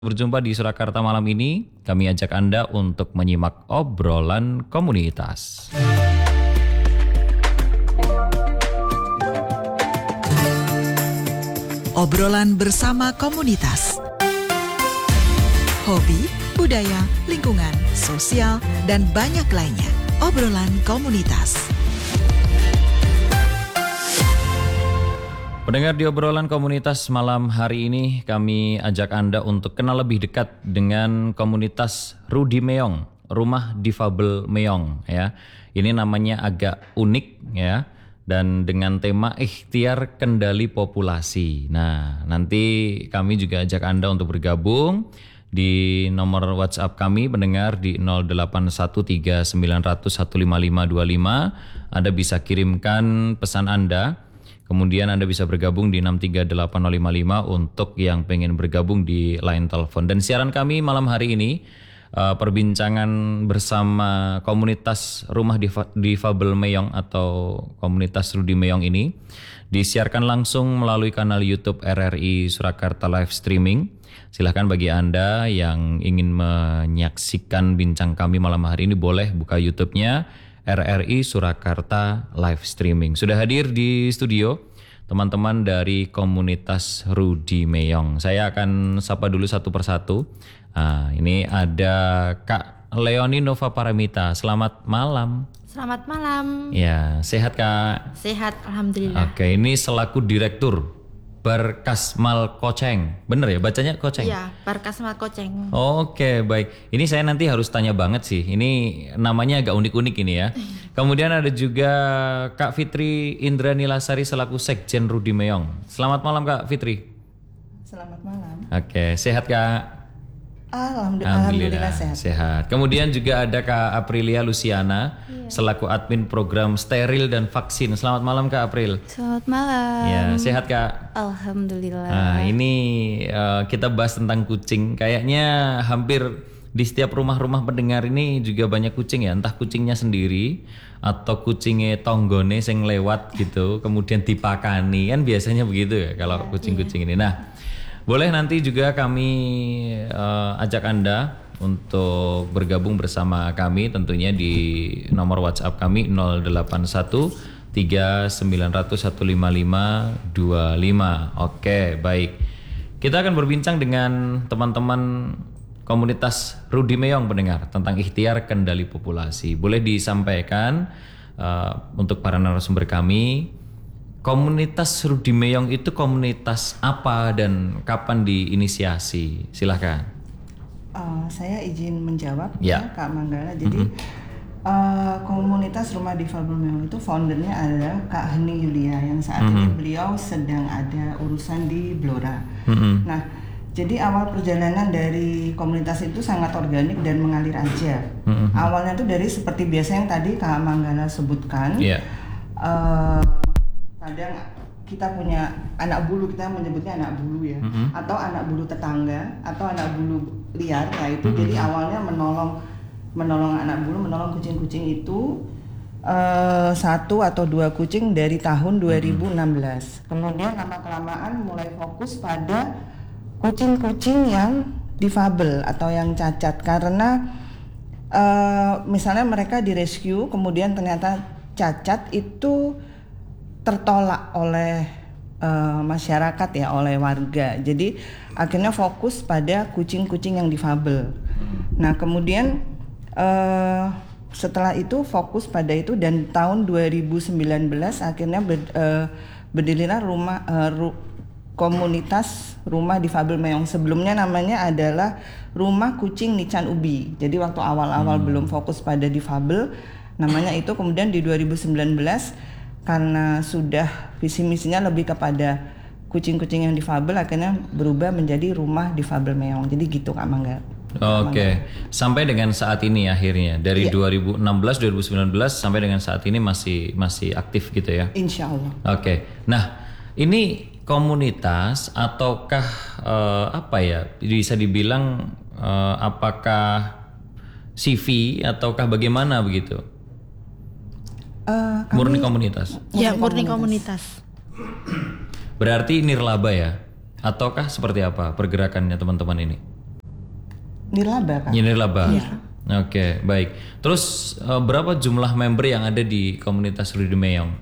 Berjumpa di Surakarta malam ini, kami ajak Anda untuk menyimak obrolan komunitas. Obrolan bersama komunitas. Hobi, budaya, lingkungan, sosial, dan banyak lainnya. Obrolan komunitas. Pendengar di obrolan komunitas malam hari ini, kami ajak Anda untuk kenal lebih dekat dengan komunitas Rudi Meong, Rumah Difabel Meong ya. Ini namanya agak unik ya, dan dengan tema ikhtiar kendali populasi. Nah, nanti kami juga ajak Anda untuk bergabung di nomor WhatsApp kami pendengar di 081390015525. Anda bisa kirimkan pesan Anda. Kemudian Anda bisa bergabung di 638055 untuk yang pengen bergabung di line telepon. Dan siaran kami malam hari ini, perbincangan bersama komunitas Rumah Difabel Meong atau komunitas Rudi Meong ini disiarkan langsung melalui kanal YouTube RRI Surakarta Live Streaming. Silahkan bagi Anda yang ingin menyaksikan bincang kami malam hari ini boleh buka YouTube-nya RRI Surakarta Live Streaming. Sudah hadir di studio teman-teman dari komunitas Rudi Meong. Saya akan sapa dulu satu persatu. Ini ada Kak Leoni Nova Paramita. Selamat malam. Selamat malam. Ya, sehat Kak? Sehat, alhamdulillah. Oke, ini selaku direktur Barkasmal Koceng. Bener ya bacanya Koceng? Iya, Barkasmal Koceng. Oke, baik. Ini saya nanti harus tanya banget sih. Ini namanya agak unik-unik ini ya. Kemudian ada juga Kak Fitri Indrani Lasari selaku Sekjen Rudi Meong. Selamat malam Kak Fitri. Selamat malam. Oke, sehat Kak? Alhamdulillah sehat. Kemudian juga ada Kak Aprilia Luciana selaku admin program steril dan vaksin. Selamat malam Kak April. Selamat malam. Ya, sehat Kak? Alhamdulillah. Nah, ini kita bahas tentang kucing. Kayaknya hampir di setiap rumah-rumah pendengar ini juga banyak kucing ya. Entah kucingnya sendiri atau kucingnya tonggone sing lewat gitu. Kemudian dipakani. Kan biasanya begitu ya kalau kucing-kucing ini. Nah, boleh nanti juga kami ajak Anda untuk bergabung bersama kami tentunya di nomor WhatsApp kami 0813900155525. Oke, baik. Kita akan berbincang dengan teman-teman komunitas Rudi Meong pendengar tentang ikhtiar kendali populasi. Boleh disampaikan untuk para narasumber kami, komunitas Rudi Meong itu komunitas apa dan kapan diinisiasi? Silahkan. Saya izin menjawab ya Kak Manggala. Jadi komunitas Rumah Difabel Meong itu foundernya adalah Kak Heni Yulia yang saat ini beliau sedang ada urusan di Blora. Nah, jadi awal perjalanan dari komunitas itu sangat organik dan mengalir aja. Awalnya tuh dari seperti biasa yang tadi Kak Manggala sebutkan. Kadang kita punya anak bulu, kita menyebutnya anak bulu ya, atau anak bulu tetangga, atau anak bulu liar. Nah itu jadi awalnya menolong anak bulu, menolong kucing-kucing itu 1 atau 2 kucing dari tahun 2016. Kemudian lama-kelamaan mulai fokus pada kucing-kucing yang difabel atau yang cacat, karena misalnya mereka direscue kemudian ternyata cacat itu tertolak oleh masyarakat ya, oleh warga. Jadi akhirnya fokus pada kucing-kucing yang difabel. Nah kemudian setelah itu fokus pada itu, dan tahun 2019 akhirnya berdirilah komunitas Rumah Difabel Meong. Sebelumnya namanya adalah Rumah Kucing Nican Ubi. Jadi waktu awal-awal belum fokus pada difabel namanya itu. Kemudian di 2019 karena sudah visi misinya lebih kepada kucing-kucing yang difabel, akhirnya berubah menjadi Rumah Difabel Meong. Jadi gitu Kak Mangga. Oke. Sampai dengan saat ini akhirnya dari 2016 2019 sampai dengan saat ini masih aktif gitu ya. Insya Allah. Oke. Nah, ini komunitas ataukah apa ya? Bisa dibilang apakah CV ataukah bagaimana begitu? Murni komunitas. Ya, murni komunitas. Berarti nirlaba ya? Ataukah seperti apa pergerakannya teman-teman ini? nirlaba Kak. Nirlaba. Iya. Oke, baik. Terus berapa jumlah member yang ada di komunitas Rudy Meong?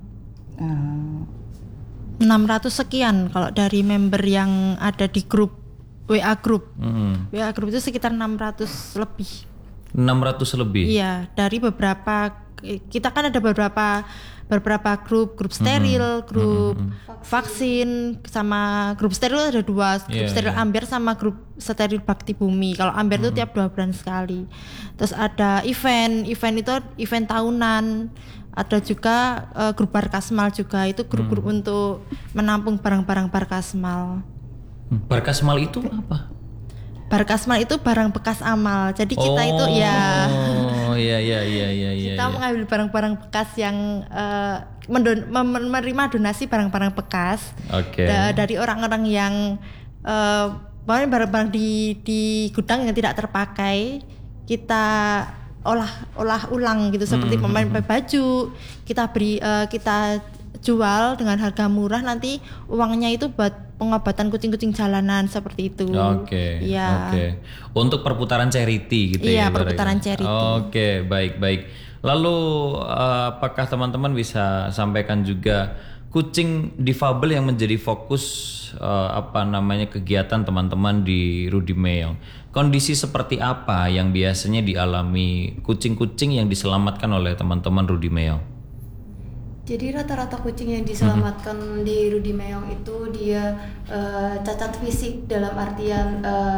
600 sekian kalau dari member yang ada di grup WA grup. WA grup itu sekitar 600 lebih. 600 lebih. Iya, dari beberapa, kita kan ada beberapa grup steril, grup vaksin, sama grup steril ada 2, grup steril Amber sama grup steril Bakti Bumi. Kalau Amber itu tiap 2 bulan sekali. Terus ada event itu event tahunan. Ada juga grup Barkasmal juga, itu grup-grup untuk menampung barang-barang Barkasmal. Barkasmal itu apa? Barkasmal itu barang bekas amal. Jadi kita itu ya. Oh iya. Kita mengambil barang-barang bekas yang menerima donasi barang-barang bekas dari orang-orang yang barang-barang di gudang yang tidak terpakai, kita olah ulang gitu, seperti pemain baju kita beri, kita jual dengan harga murah, nanti uangnya itu buat pengobatan kucing-kucing jalanan seperti itu. Oke. Untuk perputaran charity gitu ya. Iya, perputaran charity. Oke, baik. Lalu apakah teman-teman bisa sampaikan juga kucing difabel yang menjadi fokus kegiatan teman-teman di Rudy Meong? Kondisi seperti apa yang biasanya dialami kucing-kucing yang diselamatkan oleh teman-teman Rudy Meong? Jadi rata-rata kucing yang diselamatkan di Rudy Meong itu dia cacat fisik, dalam artian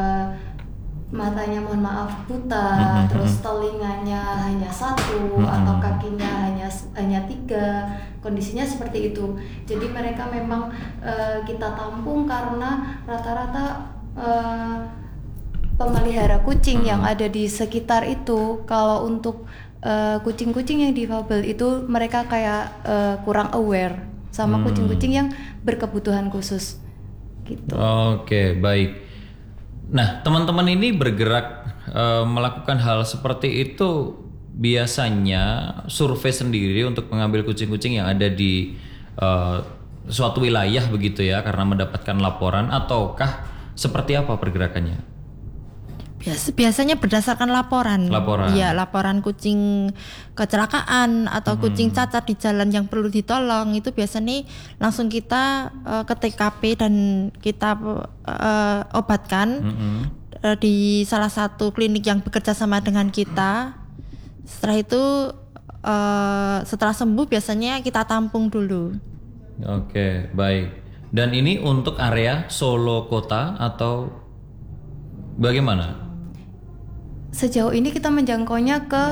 matanya mohon maaf buta, terus telinganya hanya 1 atau kakinya hanya 3, kondisinya seperti itu. Jadi mereka memang kita tampung karena rata-rata pemelihara kucing yang ada di sekitar itu, kalau untuk kucing-kucing yang difabel itu mereka kayak kurang aware sama kucing-kucing yang berkebutuhan khusus gitu. Oke, baik. Nah, teman-teman ini bergerak melakukan hal seperti itu, biasanya survei sendiri untuk mengambil kucing-kucing yang ada di suatu wilayah begitu ya, karena mendapatkan laporan, ataukah seperti apa pergerakannya? Biasanya berdasarkan laporan. Iya, laporan kucing kecelakaan atau kucing cacat di jalan yang perlu ditolong, itu biasanya langsung kita ke TKP dan kita obatkan di salah satu klinik yang bekerja sama dengan kita. Setelah itu setelah sembuh biasanya kita tampung dulu. Oke, baik. Dan ini untuk area Solo kota atau bagaimana? Sejauh ini kita menjangkaunya ke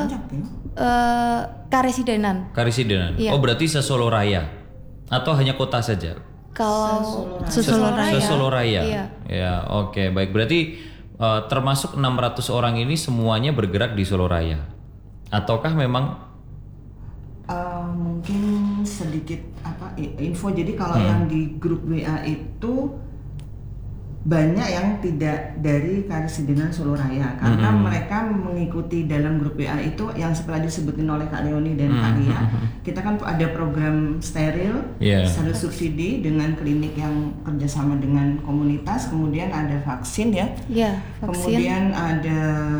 Karesidenan. Iya. Oh, berarti se-Solo Raya atau hanya kota saja? Kalau se-Solo Raya. Iya. Ya, oke, baik. Berarti termasuk 600 orang ini semuanya bergerak di Solo Raya. Ataukah memang mungkin sedikit info. Jadi kalau yang di grup WA itu banyak yang tidak dari Karesidenan Solo Raya, karena mereka mengikuti dalam grup WA itu yang setelah disebutin oleh Kak Leoni dan Kak Lia. Kita kan ada program steril subsidi dengan klinik yang kerjasama dengan komunitas, kemudian ada vaksin ya. Iya, vaksin. Kemudian ada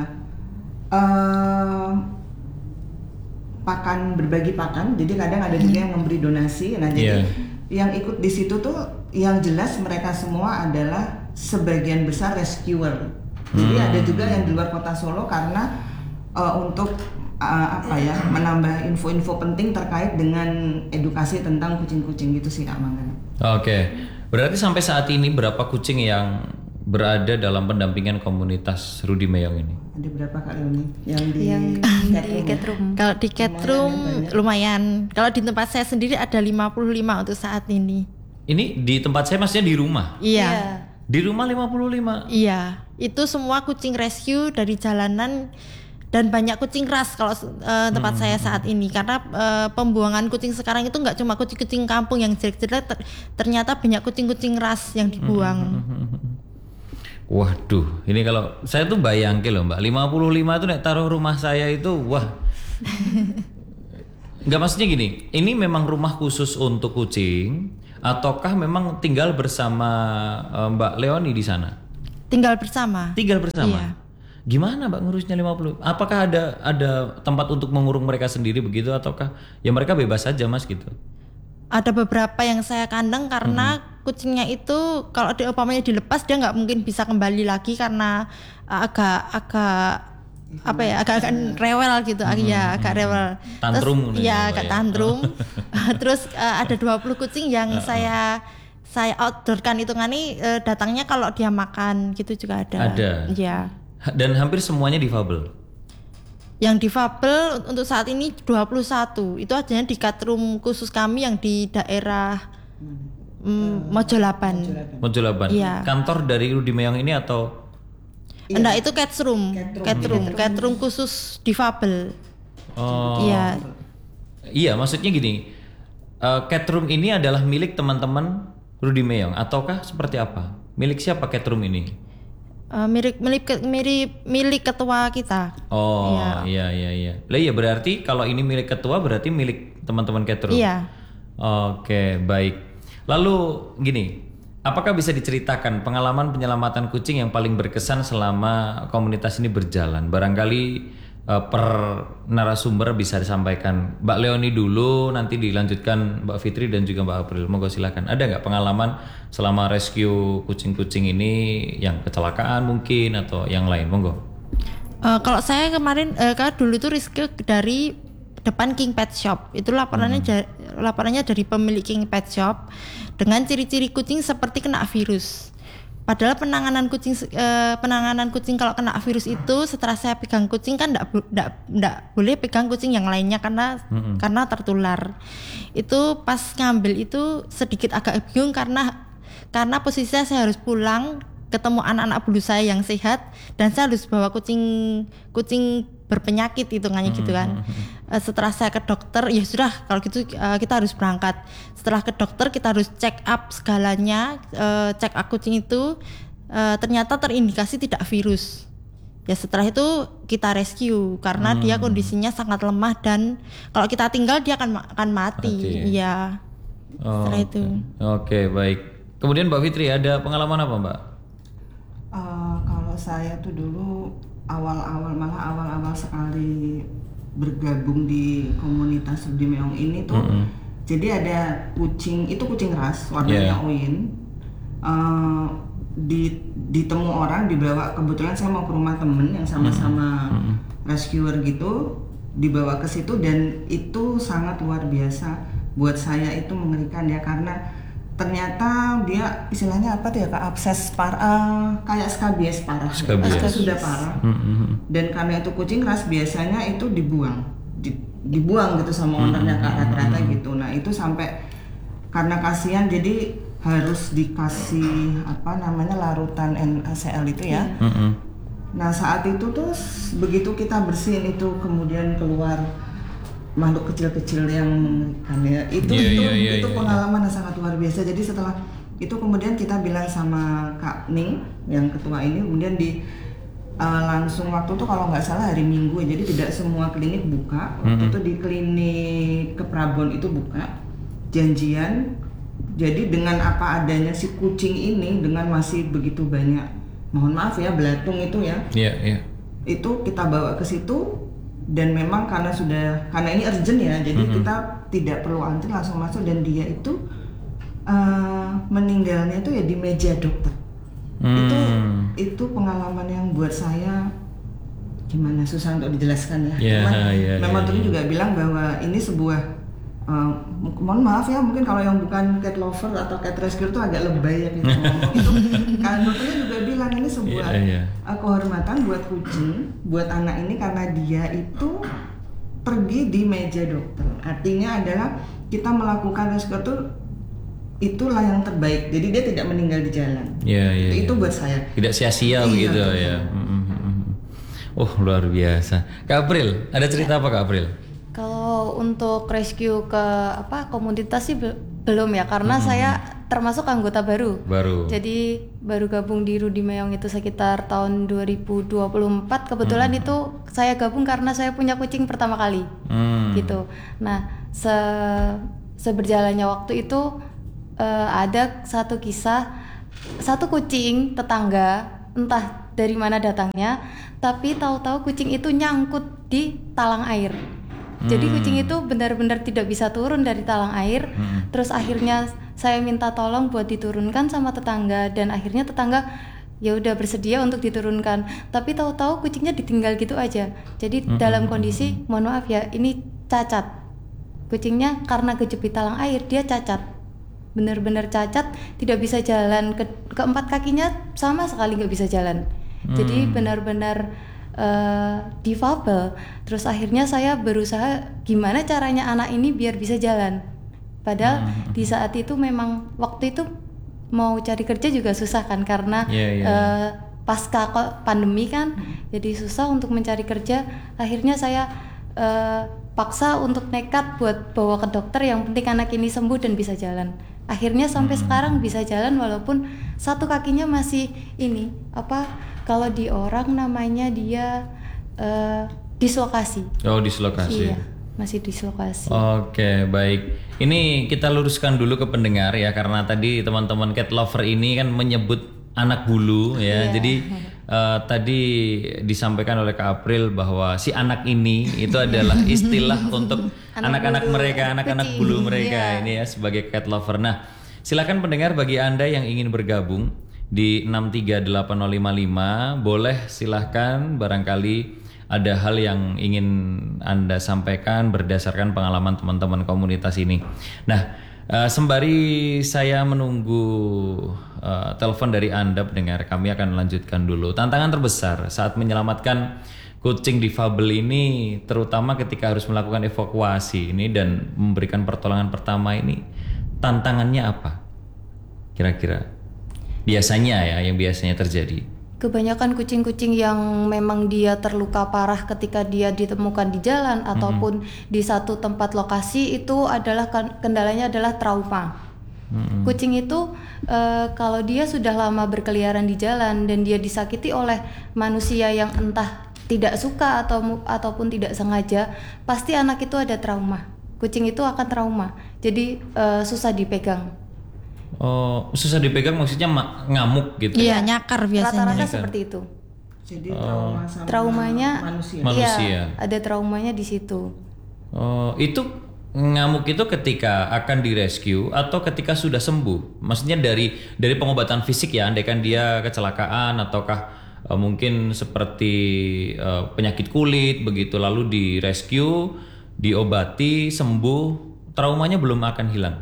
berbagi pakan, jadi kadang ada juga yang memberi donasi. Nah, jadi yang ikut di situ tuh yang jelas mereka semua adalah sebagian besar rescuer. Jadi ada juga yang di luar kota Solo karena untuk menambah info-info penting terkait dengan edukasi tentang kucing-kucing gitu sih Kak Mangga. Oke. Berarti sampai saat ini berapa kucing yang berada dalam pendampingan komunitas Rudy Meong ini? Ada berapa Kak Leoni? Yang di cat room. Kalau di cat room lumayan. Kalau di tempat saya sendiri ada 55 untuk saat ini. Ini di tempat saya maksudnya di rumah? Iya. Di rumah 55? Iya. Itu semua kucing rescue dari jalanan dan banyak kucing ras kalau tempat saya saat ini, karena pembuangan kucing sekarang itu nggak cuma kucing-kucing kampung yang jelek-jelek, ternyata banyak kucing-kucing ras yang dibuang. Waduh, ini kalau saya tuh bayangin loh Mbak, 55 itu nek taruh rumah saya itu wah. Enggak, maksudnya gini, ini memang rumah khusus untuk kucing ataukah memang tinggal bersama Mbak Leoni di sana? Tinggal bersama. Tinggal bersama. Iya. Gimana Mbak ngurusnya 50? Apakah ada tempat untuk mengurung mereka sendiri begitu ataukah ya mereka bebas saja Mas gitu? Ada beberapa yang saya kandang karena kucingnya itu kalau umpamanya dilepas dia nggak mungkin bisa kembali lagi karena agak rewel gitu, agak rewel. Tantrum. Terus, agak tantrum. Terus ada 20 kucing yang saya outdoorkan hitungannya datangnya kalau dia makan gitu juga ada. Ada. Ya. Dan hampir semuanya difabel. Yang difabel untuk saat ini 21. Itu adanya di catroom khusus kami yang di daerah Mojolaban. Mojolaban. Iya. Kantor dari Rudy Meong ini atau? Enggak, itu catroom khusus difabel. Oh. Iya. Iya, maksudnya gini. Catroom ini adalah milik teman-teman Rudy Meong ataukah seperti apa? Milik siapa catroom ini? Milik ketua kita. Oh, iya. Lah iya berarti kalau ini milik ketua berarti milik teman-teman catroom. Iya. Oke, baik. Lalu gini, apakah bisa diceritakan pengalaman penyelamatan kucing yang paling berkesan selama komunitas ini berjalan? Barangkali per narasumber bisa disampaikan. Mbak Leoni dulu, nanti dilanjutkan Mbak Fitri dan juga Mbak April. Monggo silakan. Ada nggak pengalaman selama rescue kucing-kucing ini yang kecelakaan mungkin atau yang lain? Monggo. Kalau saya kemarin dulu itu rescue dari depan King Pet Shop. Itu laporannya dari pemilik King Pet Shop dengan ciri-ciri kucing seperti kena virus. Padahal penanganan kucing kalau kena virus itu setelah saya pegang kucing kan enggak boleh pegang kucing yang lainnya karena tertular. Itu pas ngambil itu sedikit agak bingung karena posisinya saya harus pulang ketemu anak-anak bulu saya yang sehat dan saya harus bawa kucing berpenyakit hitungannya gitu kan. Setelah saya ke dokter, ya sudah kalau gitu kita harus berangkat. Setelah ke dokter kita harus check up segalanya, check up kucing itu ternyata terindikasi tidak virus. Ya setelah itu kita rescue karena dia kondisinya sangat lemah dan kalau kita tinggal dia akan mati. Iya. Setelah itu. Oke, baik. Kemudian Mbak Fitri ada pengalaman apa Mbak? Kalau saya tuh dulu awal-awal sekali bergabung di komunitas Rudy Meong ini tuh, jadi ada kucing ras warnanya Oin, ditemu orang dibawa, kebetulan saya mau ke rumah temen yang sama-sama rescuer gitu, dibawa ke situ dan itu sangat luar biasa buat saya, itu mengerikan ya karena ternyata dia istilahnya apa tuh ya, abses parah, kayak skabies parah, sudah parah. Dan karena itu kucing ras biasanya itu dibuang gitu sama ownernya rata-rata gitu. Nah itu sampai karena kasihan jadi harus dikasih larutan NaCl itu ya. Nah saat itu tuh begitu kita bersihin itu kemudian keluar makhluk kecil-kecil yang itu pengalaman yang sangat luar biasa. Jadi setelah itu kemudian kita bilang sama Kak Ning yang ketua ini, kemudian langsung waktu itu kalau nggak salah hari Minggu, jadi tidak semua klinik buka. Waktu itu di klinik Keprabon itu buka, janjian. Jadi dengan apa adanya si kucing ini dengan masih begitu banyak, mohon maaf ya, belatung itu ya. Itu kita bawa ke situ. Dan memang karena ini urgent ya, jadi kita tidak perlu antri, langsung masuk dan dia itu meninggalnya itu ya di meja dokter. Itu pengalaman yang buat saya gimana, susah untuk dijelaskan ya. Memang tadi juga bilang bahwa ini sebuah mohon maaf ya, mungkin kalau yang bukan cat lover atau cat rescue itu agak lebay ya kita ngomong itu. Kan dokternya juga bilang ini sebuah kehormatan buat kucing, buat anak ini karena dia itu pergi di meja dokter. Artinya adalah kita melakukan rescue itulah yang terbaik. Jadi dia tidak meninggal di jalan. Itu buat saya. Tidak sia-sia begitu ya. Oh luar biasa. Kak April, ada cerita apa Kak April? Kalau untuk rescue ke komunitas sih belum ya, karena saya termasuk anggota baru. Jadi baru gabung di Rudy Meong itu sekitar tahun 2024. Kebetulan itu saya gabung karena saya punya kucing pertama kali. Gitu. Nah, seberjalannya waktu itu ada satu kisah, satu kucing tetangga entah dari mana datangnya, tapi tahu-tahu kucing itu nyangkut di talang air. Jadi kucing itu benar-benar tidak bisa turun dari talang air. Terus akhirnya saya minta tolong buat diturunkan sama tetangga, dan akhirnya tetangga ya udah bersedia untuk diturunkan. Tapi tahu-tahu kucingnya ditinggal gitu aja. Jadi dalam kondisi, mohon maaf ya, ini cacat. Kucingnya karena kejepit talang air dia cacat. Benar-benar cacat, tidak bisa jalan, keempat kakinya sama sekali nggak bisa jalan. Jadi benar-benar difabel. Terus akhirnya saya berusaha gimana caranya anak ini biar bisa jalan. Padahal di saat itu memang waktu itu mau cari kerja juga susah kan, karena pasca pandemi kan, jadi susah untuk mencari kerja. Akhirnya saya paksa untuk nekat buat bawa ke dokter, yang penting anak ini sembuh dan bisa jalan. Akhirnya sampai sekarang bisa jalan, walaupun satu kakinya masih ini kalau di orang namanya dia dislokasi. Oh, dislokasi. Iya, masih dislokasi. Oke, baik. Ini kita luruskan dulu ke pendengar ya, karena tadi teman-teman cat lover ini kan menyebut anak bulu ya. Jadi tadi disampaikan oleh Kak April bahwa si anak ini itu adalah istilah untuk anak-anak mereka, anak-anak bulu mereka ini ya, sebagai cat lover. Nah, silakan pendengar, bagi Anda yang ingin bergabung di 6380555, boleh silahkan, barangkali ada hal yang ingin Anda sampaikan berdasarkan pengalaman teman-teman komunitas ini. Nah, sembari saya menunggu telepon dari Anda pendengar, kami akan lanjutkan dulu. Tantangan terbesar saat menyelamatkan kucing difabel ini, terutama ketika harus melakukan evakuasi ini dan memberikan pertolongan pertama ini, tantangannya apa? Kira-kira biasanya ya, yang biasanya terjadi. Kebanyakan kucing-kucing yang memang dia terluka parah ketika dia ditemukan di jalan ataupun di satu tempat lokasi, itu adalah kendalanya adalah trauma. Kucing itu kalau dia sudah lama berkeliaran di jalan dan dia disakiti oleh manusia yang entah tidak suka ataupun tidak sengaja, pasti anak itu ada trauma. Kucing itu akan trauma, jadi susah dipegang. Oh, susah dipegang maksudnya ngamuk gitu? Iya, nyakar biasanya. Rata-rata seperti itu. Jadi trauma sama Traumanya manusia. Iya, ada traumanya di situ. Oh, itu ngamuk itu ketika akan direscue atau ketika sudah sembuh? Maksudnya dari pengobatan fisik ya, andaikan dia kecelakaan ataukah mungkin seperti penyakit kulit begitu, lalu direscue, diobati, sembuh, traumanya belum akan hilang.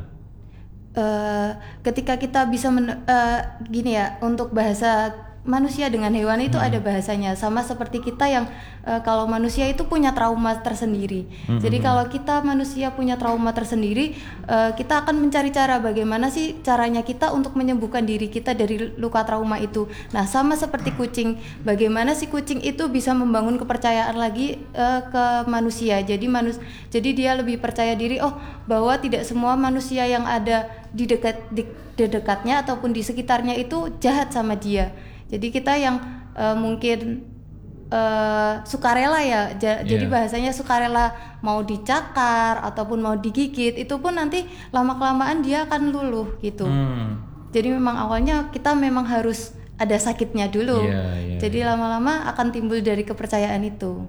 Ketika kita bisa gini ya, untuk bahasa manusia dengan hewan itu ada bahasanya, sama seperti kita yang kalau manusia itu punya trauma tersendiri. Jadi kalau kita manusia punya trauma tersendiri, kita akan mencari cara bagaimana sih caranya kita untuk menyembuhkan diri kita dari luka trauma itu. Nah, sama seperti kucing, bagaimana si kucing itu bisa membangun kepercayaan lagi ke manusia. Jadi dia lebih percaya diri, bahwa tidak semua manusia yang ada di dekatnya ataupun di sekitarnya itu jahat sama dia. Jadi kita yang mungkin sukarela ya, jadi bahasanya sukarela, mau dicakar ataupun mau digigit, itu pun nanti lama-kelamaan dia akan luluh gitu. Jadi memang awalnya kita memang harus ada sakitnya dulu. Jadi lama-lama akan timbul dari kepercayaan itu.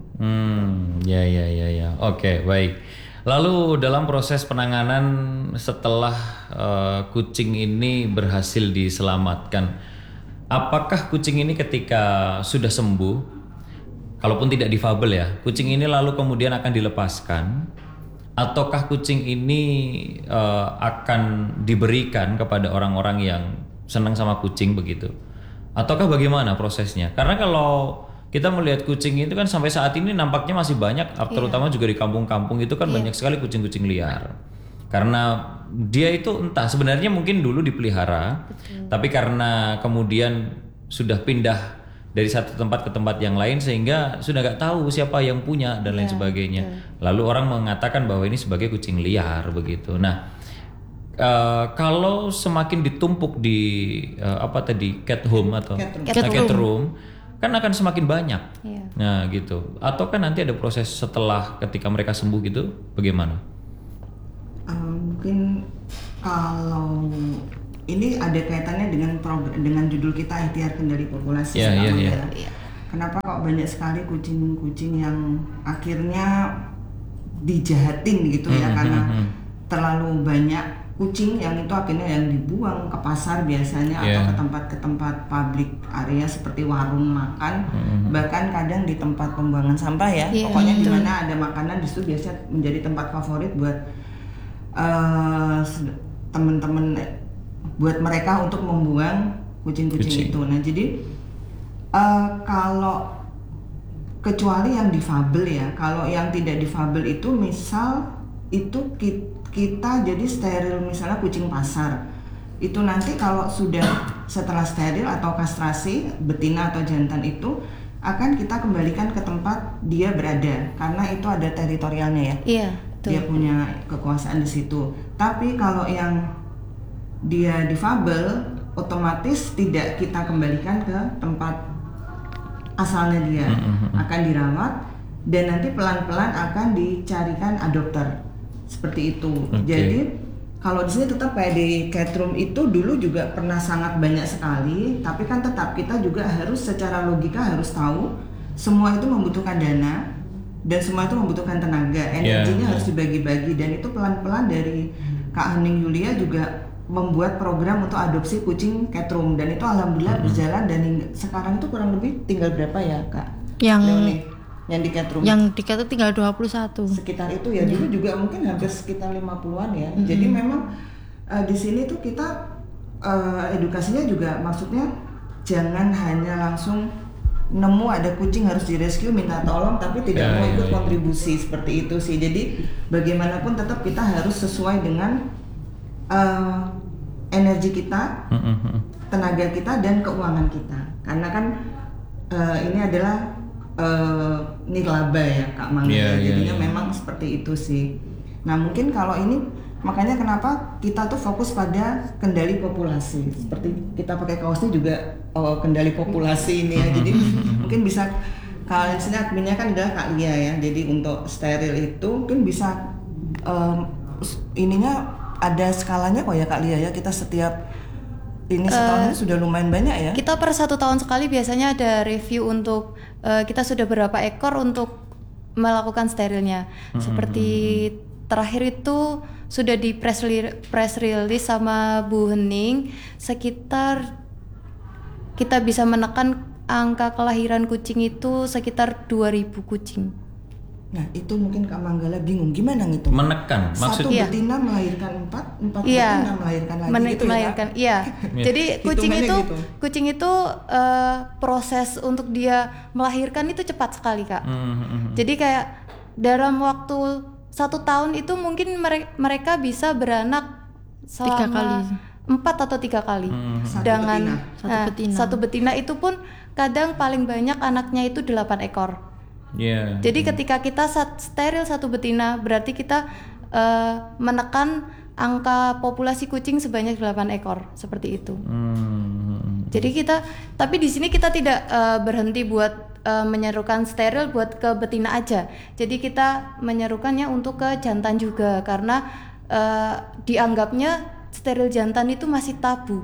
Oke, baik. Lalu dalam proses penanganan setelah kucing ini berhasil diselamatkan, apakah kucing ini ketika sudah sembuh, kalaupun tidak difabel ya, kucing ini lalu kemudian akan dilepaskan, ataukah kucing ini akan diberikan kepada orang-orang yang senang sama kucing begitu? Ataukah bagaimana prosesnya? Karena kalau kita melihat kucing itu kan sampai saat ini nampaknya masih banyak, terutama juga di kampung-kampung itu kan banyak sekali kucing-kucing liar. Karena dia itu entah, sebenarnya mungkin dulu dipelihara, tapi karena kemudian sudah pindah dari satu tempat ke tempat yang lain sehingga sudah gak tahu siapa yang punya dan lain sebagainya. Lalu orang mengatakan bahwa ini sebagai kucing liar begitu. Nah, kalau semakin ditumpuk di cat home atau cat room kan akan semakin banyak. Nah gitu. Atau kan nanti ada proses setelah ketika mereka sembuh gitu, bagaimana? Mungkin kalau ini ada kaitannya dengan judul kita ikhtiar kendali populasi. Kenapa kok banyak sekali kucing-kucing yang akhirnya dijahatin gitu ya, karena terlalu banyak kucing yang itu akhirnya yang dibuang ke pasar biasanya atau ke tempat public area seperti warung makan, bahkan kadang di tempat pembuangan sampah ya. Pokoknya di mana ada makanan di situ biasanya menjadi tempat favorit buat teman-teman, buat mereka untuk membuang kucing-kucing itu. Nah, jadi kalau kecuali yang difabel ya, kalau yang tidak difabel itu misal itu kita jadi steril, misalnya kucing pasar itu nanti kalau sudah setelah steril atau kastrasi betina atau jantan itu akan kita kembalikan ke tempat dia berada karena itu ada teritorialnya ya. Iya, dia punya kekuasaan di situ. Tapi kalau yang dia difabel otomatis tidak kita kembalikan ke tempat asalnya dia, akan dirawat dan nanti pelan-pelan akan dicarikan adopter. Seperti itu. Jadi kalau di sini tetap kayak di cat room itu dulu juga pernah sangat banyak sekali, tapi kan tetap kita juga harus secara logika harus tahu semua itu membutuhkan dana dan semua itu membutuhkan tenaga, energinya harus dibagi-bagi dan itu pelan-pelan dari Kak Hening Yulia juga membuat program untuk adopsi kucing cat room dan itu alhamdulillah berjalan dan sekarang itu kurang lebih tinggal berapa ya Kak? Yang di cat room? Yang di cat room tinggal 21. Sekitar itu ya, dulu juga mungkin hampir sekitar 50-an ya. Jadi memang di sini tuh kita edukasinya juga maksudnya jangan hanya langsung nemu ada kucing harus direscue minta tolong tapi tidak mau ikut kontribusi seperti itu sih. Jadi bagaimanapun tetap kita harus sesuai dengan energi kita, tenaga kita dan keuangan kita. Karena kan ini adalah nirlaba ya Kak Mangga, jadinya memang seperti itu sih. Nah mungkin kalau ini makanya kenapa kita tuh fokus pada kendali populasi, seperti kita pakai kaosnya juga kendali populasi ini ya. Jadi mungkin bisa kalian sini adminnya kan adalah Kak Lia ya. Jadi untuk steril itu mungkin bisa ininya ada skalanya kok ya Kak Lia ya. Kita setiap ini setahun sudah lumayan banyak ya. Kita per 1 tahun sekali biasanya ada review untuk kita sudah berapa ekor untuk melakukan sterilnya. Seperti terakhir itu sudah di press release sama Bu Hening sekitar kita bisa menekan angka kelahiran kucing itu sekitar 2.000 kucing. Nah itu mungkin Kak Manggala bingung gimana ngitung? Menekan maksudnya? Satu betina melahirkan 4 betina melahirkan lagi gitu melahirkan, ya Jadi kucing itu proses untuk dia melahirkan itu cepat sekali Kak. Jadi kayak dalam waktu 1 tahun itu mungkin mereka bisa beranak selama 4 atau 3 kali. Dengan satu betina itu pun kadang paling banyak anaknya itu 8 ekor. Jadi ketika kita steril 1 betina berarti kita menekan angka populasi kucing sebanyak 8 ekor seperti itu. Jadi tapi di sini kita tidak berhenti buat menyerukan steril buat ke betina aja. Jadi kita menyerukannya untuk ke jantan juga karena dianggapnya steril jantan itu masih tabu.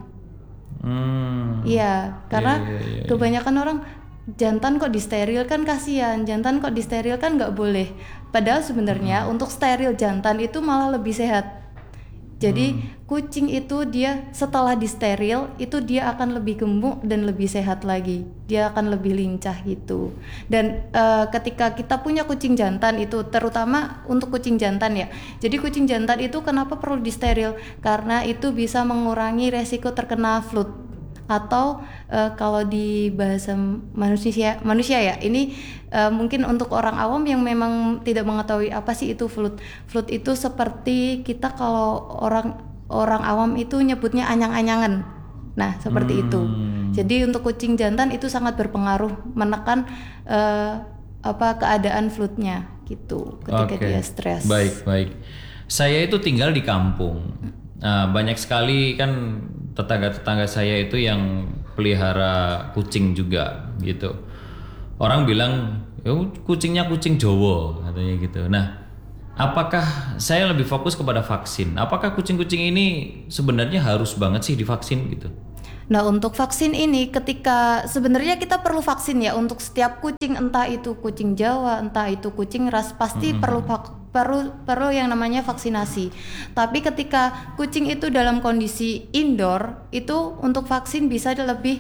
Karena kebanyakan orang jantan kok disteril kan kasihan, jantan kok disteril kan nggak boleh. Padahal sebenarnya untuk steril jantan itu malah lebih sehat. Jadi kucing itu dia setelah disteril itu dia akan lebih gemuk dan lebih sehat lagi. Dia akan lebih lincah gitu. Dan ketika kita punya kucing jantan itu terutama untuk kucing jantan ya. Jadi kucing jantan itu kenapa perlu disteril? Karena itu bisa mengurangi resiko terkena flu. Atau kalau di bahasa manusia ya ini mungkin untuk orang awam yang memang tidak mengetahui apa sih itu flu itu seperti kita kalau orang awam itu nyebutnya anyang-anyangan. Nah seperti itu. Jadi untuk kucing jantan itu sangat berpengaruh menekan keadaan flu-nya gitu ketika dia stres. Baik. Saya itu tinggal di kampung. Banyak sekali kan tetangga-tetangga saya itu yang pelihara kucing juga gitu. Orang bilang, kucingnya kucing Jawa katanya gitu. Nah, apakah saya lebih fokus kepada vaksin? Apakah kucing-kucing ini sebenarnya harus banget sih divaksin gitu? Nah, untuk vaksin ini ketika sebenarnya kita perlu vaksin ya untuk setiap kucing, entah itu kucing Jawa, entah itu kucing ras, pasti perlu yang namanya vaksinasi. Tapi ketika kucing itu dalam kondisi indoor, itu untuk vaksin bisa lebih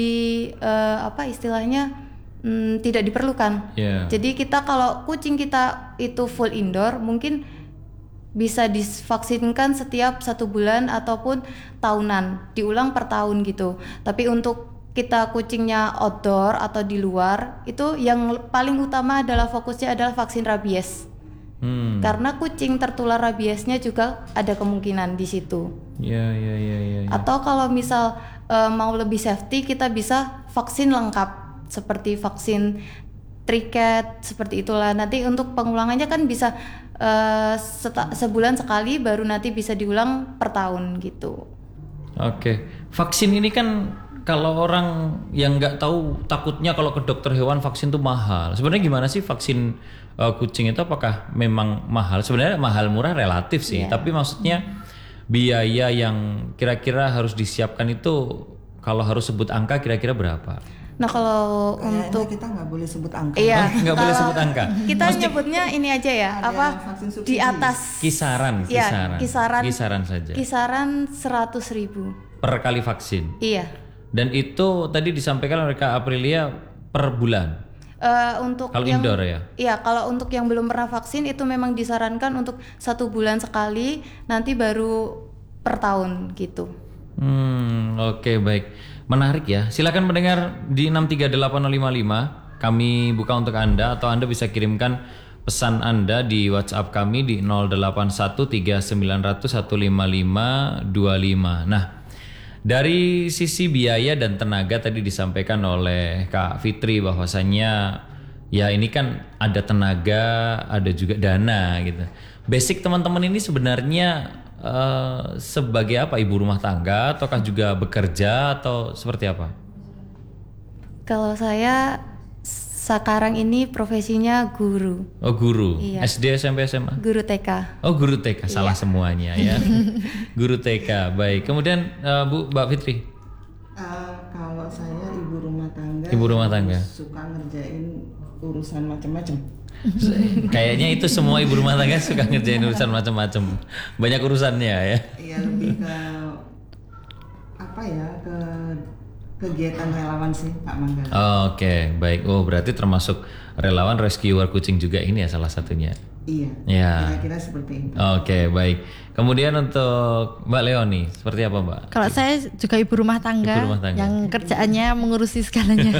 tidak diperlukan. Jadi kita kalau kucing kita itu full indoor, mungkin bisa divaksinkan setiap 1 bulan ataupun tahunan, diulang per tahun gitu. Tapi untuk kita kucingnya outdoor atau di luar, itu yang paling utama adalah fokusnya adalah vaksin rabies. Karena kucing tertular rabiesnya juga ada kemungkinan di situ. Ya. Atau kalau misal mau lebih safety, kita bisa vaksin lengkap seperti vaksin triket seperti itulah. Nanti untuk pengulangannya kan bisa sebulan sekali, baru nanti bisa diulang per tahun gitu. Oke. Vaksin ini kan kalau orang yang nggak tahu takutnya kalau ke dokter hewan vaksin tuh mahal. Sebenarnya gimana sih vaksin kucing itu? Apakah memang mahal? Sebenarnya mahal murah relatif sih. Tapi maksudnya biaya yang kira-kira harus disiapkan itu kalau harus sebut angka kira-kira berapa? Nah, kalau untuk kita nggak boleh sebut angka. Iya, nggak boleh sebut angka. Kita nyebutnya ini aja ya, di atas kisaran saja. Kisaran 100.000 per kali vaksin. Iya. Dan itu tadi disampaikan oleh Kak Aprilia per bulan. Untuk kalau yang indoor ya. Iya, kalau untuk yang belum pernah vaksin itu memang disarankan untuk 1 bulan sekali, nanti baru per tahun gitu. Oke, baik. Menarik ya. Silakan mendengar di 638055. Kami buka untuk Anda, atau Anda bisa kirimkan pesan Anda di WhatsApp kami di 081390015525. Nah, dari sisi biaya dan tenaga tadi disampaikan oleh Kak Fitri bahwasannya ya ini kan ada tenaga, ada juga dana gitu. Basic teman-teman ini sebenarnya sebagai apa, ibu rumah tangga ataukah juga bekerja atau seperti apa? Kalau saya sekarang ini profesinya guru. Oh, guru. Iya. SD, SMP, SMA? Guru TK. Oh, guru TK. Salah semuanya ya. Guru TK. Baik. Kemudian Mbak Fitri? Kalau saya ibu rumah tangga. Ibu rumah tangga. Suka ngerjain urusan macam-macam. Kayaknya itu semua ibu rumah tangga suka ngerjain urusan macam-macam. Banyak urusannya ya. Iya, lebih ke ke kegiatan relawan sih Pak Mangga. Oke, baik. Oh, berarti termasuk relawan rescuer kucing juga ini ya salah satunya. Iya. Ya. Kira-kira seperti itu. Oke, baik. Kemudian untuk Mbak Leoni, seperti apa Mbak? Kalau saya juga ibu rumah tangga yang kerjaannya mengurusi segalanya.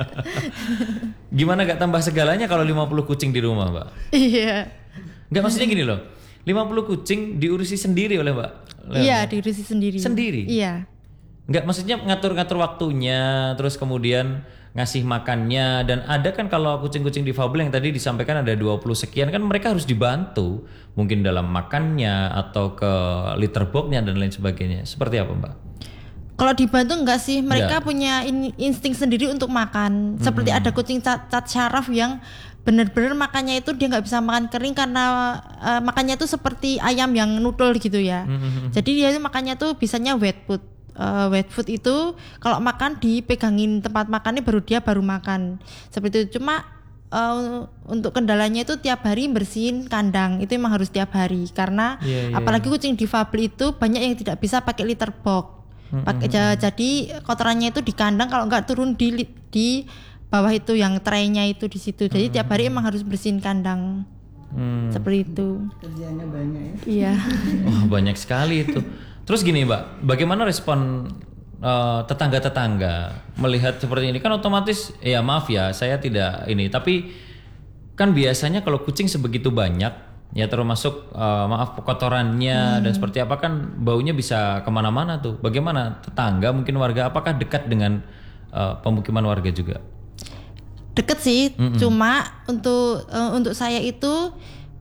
Gimana gak tambah segalanya kalau 50 kucing di rumah Mbak? Iya. Gak, maksudnya gini loh, 50 kucing diurusi sendiri oleh Mbak Leoni? Iya, diurusi sendiri. Sendiri? Iya. Enggak, maksudnya ngatur-ngatur waktunya, terus kemudian ngasih makannya. Dan ada kan kalau kucing-kucing difabel yang tadi disampaikan ada 20 sekian, kan mereka harus dibantu mungkin dalam makannya atau ke litter box-nya dan lain sebagainya. Seperti apa Mbak? Kalau dibantu enggak sih, mereka punya insting sendiri untuk makan. Seperti ada kucing cat syaraf yang benar-benar makannya itu dia nggak bisa makan kering karena makannya itu seperti ayam yang nudul gitu ya. Jadi dia itu makannya tuh bisanya wet food. Wet food itu kalau makan dipegangin tempat makannya baru makan seperti itu. Cuma untuk kendalanya itu tiap hari bersihin kandang itu emang harus tiap hari karena apalagi kucing difabel itu banyak yang tidak bisa pakai litter box. Jadi kotorannya itu di kandang, kalau nggak turun di bawah itu yang traynya itu di situ. Jadi tiap hari emang harus bersihin kandang. Seperti itu. Kerjanya banyak ya. Iya. Wah, banyak sekali itu. Terus gini Mbak, bagaimana respon tetangga-tetangga melihat seperti ini? Kan otomatis, ya maaf ya, saya tidak ini. Tapi kan biasanya kalau kucing sebegitu banyak, ya termasuk kotorannya dan seperti apa, kan baunya bisa kemana-mana tuh. Bagaimana tetangga, mungkin warga, apakah dekat dengan pemukiman warga juga? Deket sih, cuma untuk saya itu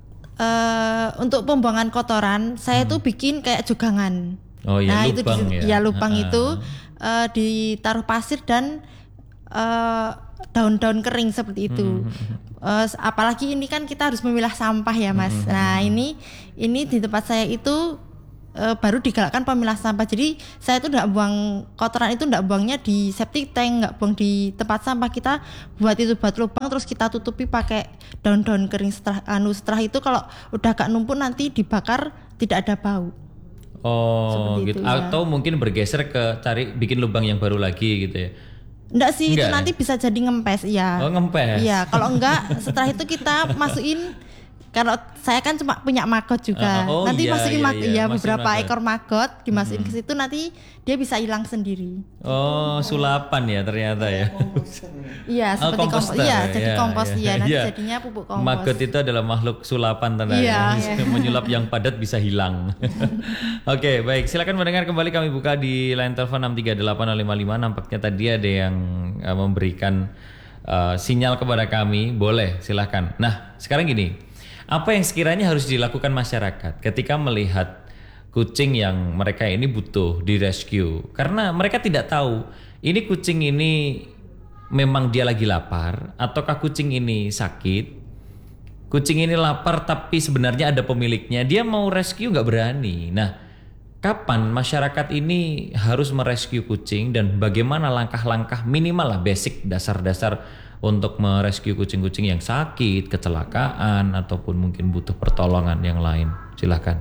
untuk pembuangan kotoran saya tuh bikin kayak jogangan. Oh iya, nah lubang itu ya. Lubang itu ditaruh pasir dan daun-daun kering seperti itu. Apalagi ini kan kita harus memilah sampah ya Mas. Nah ini di tempat saya itu baru digalakkan pemilah sampah. Jadi saya itu enggak buang kotoran itu, enggak buangnya di septic tank, enggak buang di tempat sampah. Kita buat lubang terus kita tutupi pakai daun-daun kering. Setelah itu kalau udah agak numpuk nanti dibakar tidak ada bau. Oh gitu. Ya. Atau mungkin bergeser ke cari bikin lubang yang baru lagi gitu ya. Enggak sih, itu nanti bisa jadi ngempes ya. Oh ngempes. Iya, kalau enggak setelah itu kita masukin. Kalau saya kan cuma punya maggot juga, nanti masukin beberapa ekor maggot dimasukin ke situ, nanti dia bisa hilang sendiri. Oh sulapan ya ternyata ya. Iya seperti komposter. Iya jadi kompos ya. Nanti jadinya pupuk kompos. Maggot itu adalah makhluk sulapan tandanya. Menyulap yang padat bisa hilang. Oke, baik, silakan mendengar kembali, kami buka di line telepon 6380555. Nampaknya tadi ada yang memberikan sinyal kepada kami. Boleh, silakan. Nah sekarang gini, apa yang sekiranya harus dilakukan masyarakat ketika melihat kucing yang mereka ini butuh di rescue? Karena mereka tidak tahu ini kucing ini memang dia lagi lapar, ataukah kucing ini sakit. Kucing ini lapar tapi sebenarnya ada pemiliknya, dia mau rescue nggak berani. Nah, kapan masyarakat ini harus merescue kucing dan bagaimana langkah-langkah minimal lah, basic, dasar-dasar untuk merescue kucing-kucing yang sakit, kecelakaan, ataupun mungkin butuh pertolongan yang lain? Silahkan.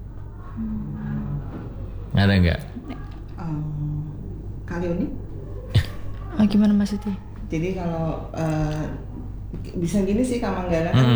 Ada nggak? Kali ini? Gimana maksudnya? Jadi kalau bisa gini sih Kak Manggala kan,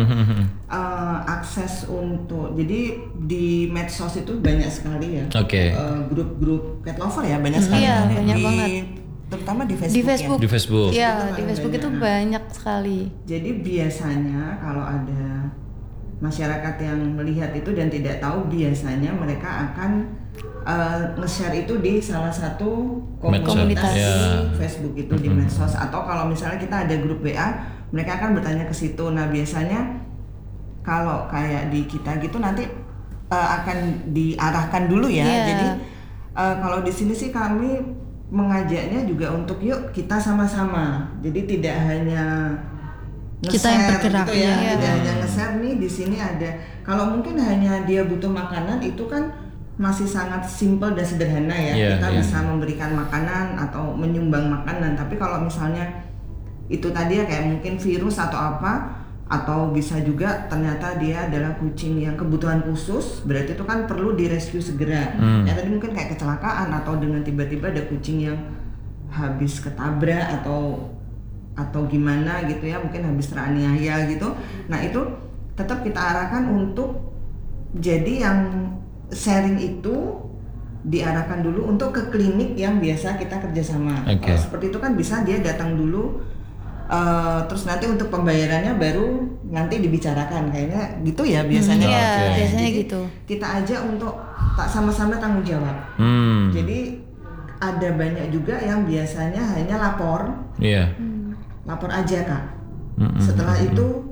akses untuk, jadi di medsos itu banyak sekali ya. Grup-grup cat lover ya banyak sekali. Iya, banyak banget. Terutama di Facebook. Di Facebook. Iya, di Facebook itu banyak sekali. Jadi biasanya kalau ada masyarakat yang melihat itu dan tidak tahu, biasanya mereka akan nge-share itu di salah satu komunitas di Facebook itu, di medsos, atau kalau misalnya kita ada grup WA, mereka akan bertanya ke situ. Nah biasanya kalau kayak di kita gitu nanti akan diarahkan dulu ya. Jadi kalau di sini sih kami mengajaknya juga untuk yuk kita sama-sama. Jadi tidak hanya kita yang bergerak gitu ya, tidak hanya nge-share nih di sini ada. Kalau mungkin hanya dia butuh makanan itu kan masih sangat simpel dan sederhana ya. Kita bisa memberikan makanan atau menyumbang makanan. Tapi kalau misalnya itu tadi ya kayak mungkin virus atau apa, atau bisa juga ternyata dia adalah kucing yang kebutuhan khusus, berarti itu kan perlu direscue segera. Ya tadi mungkin kayak kecelakaan atau dengan tiba-tiba ada kucing yang habis ketabrak atau gimana gitu ya, mungkin habis teraniaya gitu. Nah itu tetap kita arahkan untuk, jadi yang sharing itu diarahkan dulu untuk ke klinik yang biasa kita kerjasama. Seperti itu kan bisa dia datang dulu. Terus nanti untuk pembayarannya baru nanti dibicarakan, kayaknya gitu ya biasanya. Biasanya jadi, gitu. Kita aja untuk tak sama-sama tanggung jawab. Jadi ada banyak juga yang biasanya hanya lapor, lapor aja Kak. Setelah itu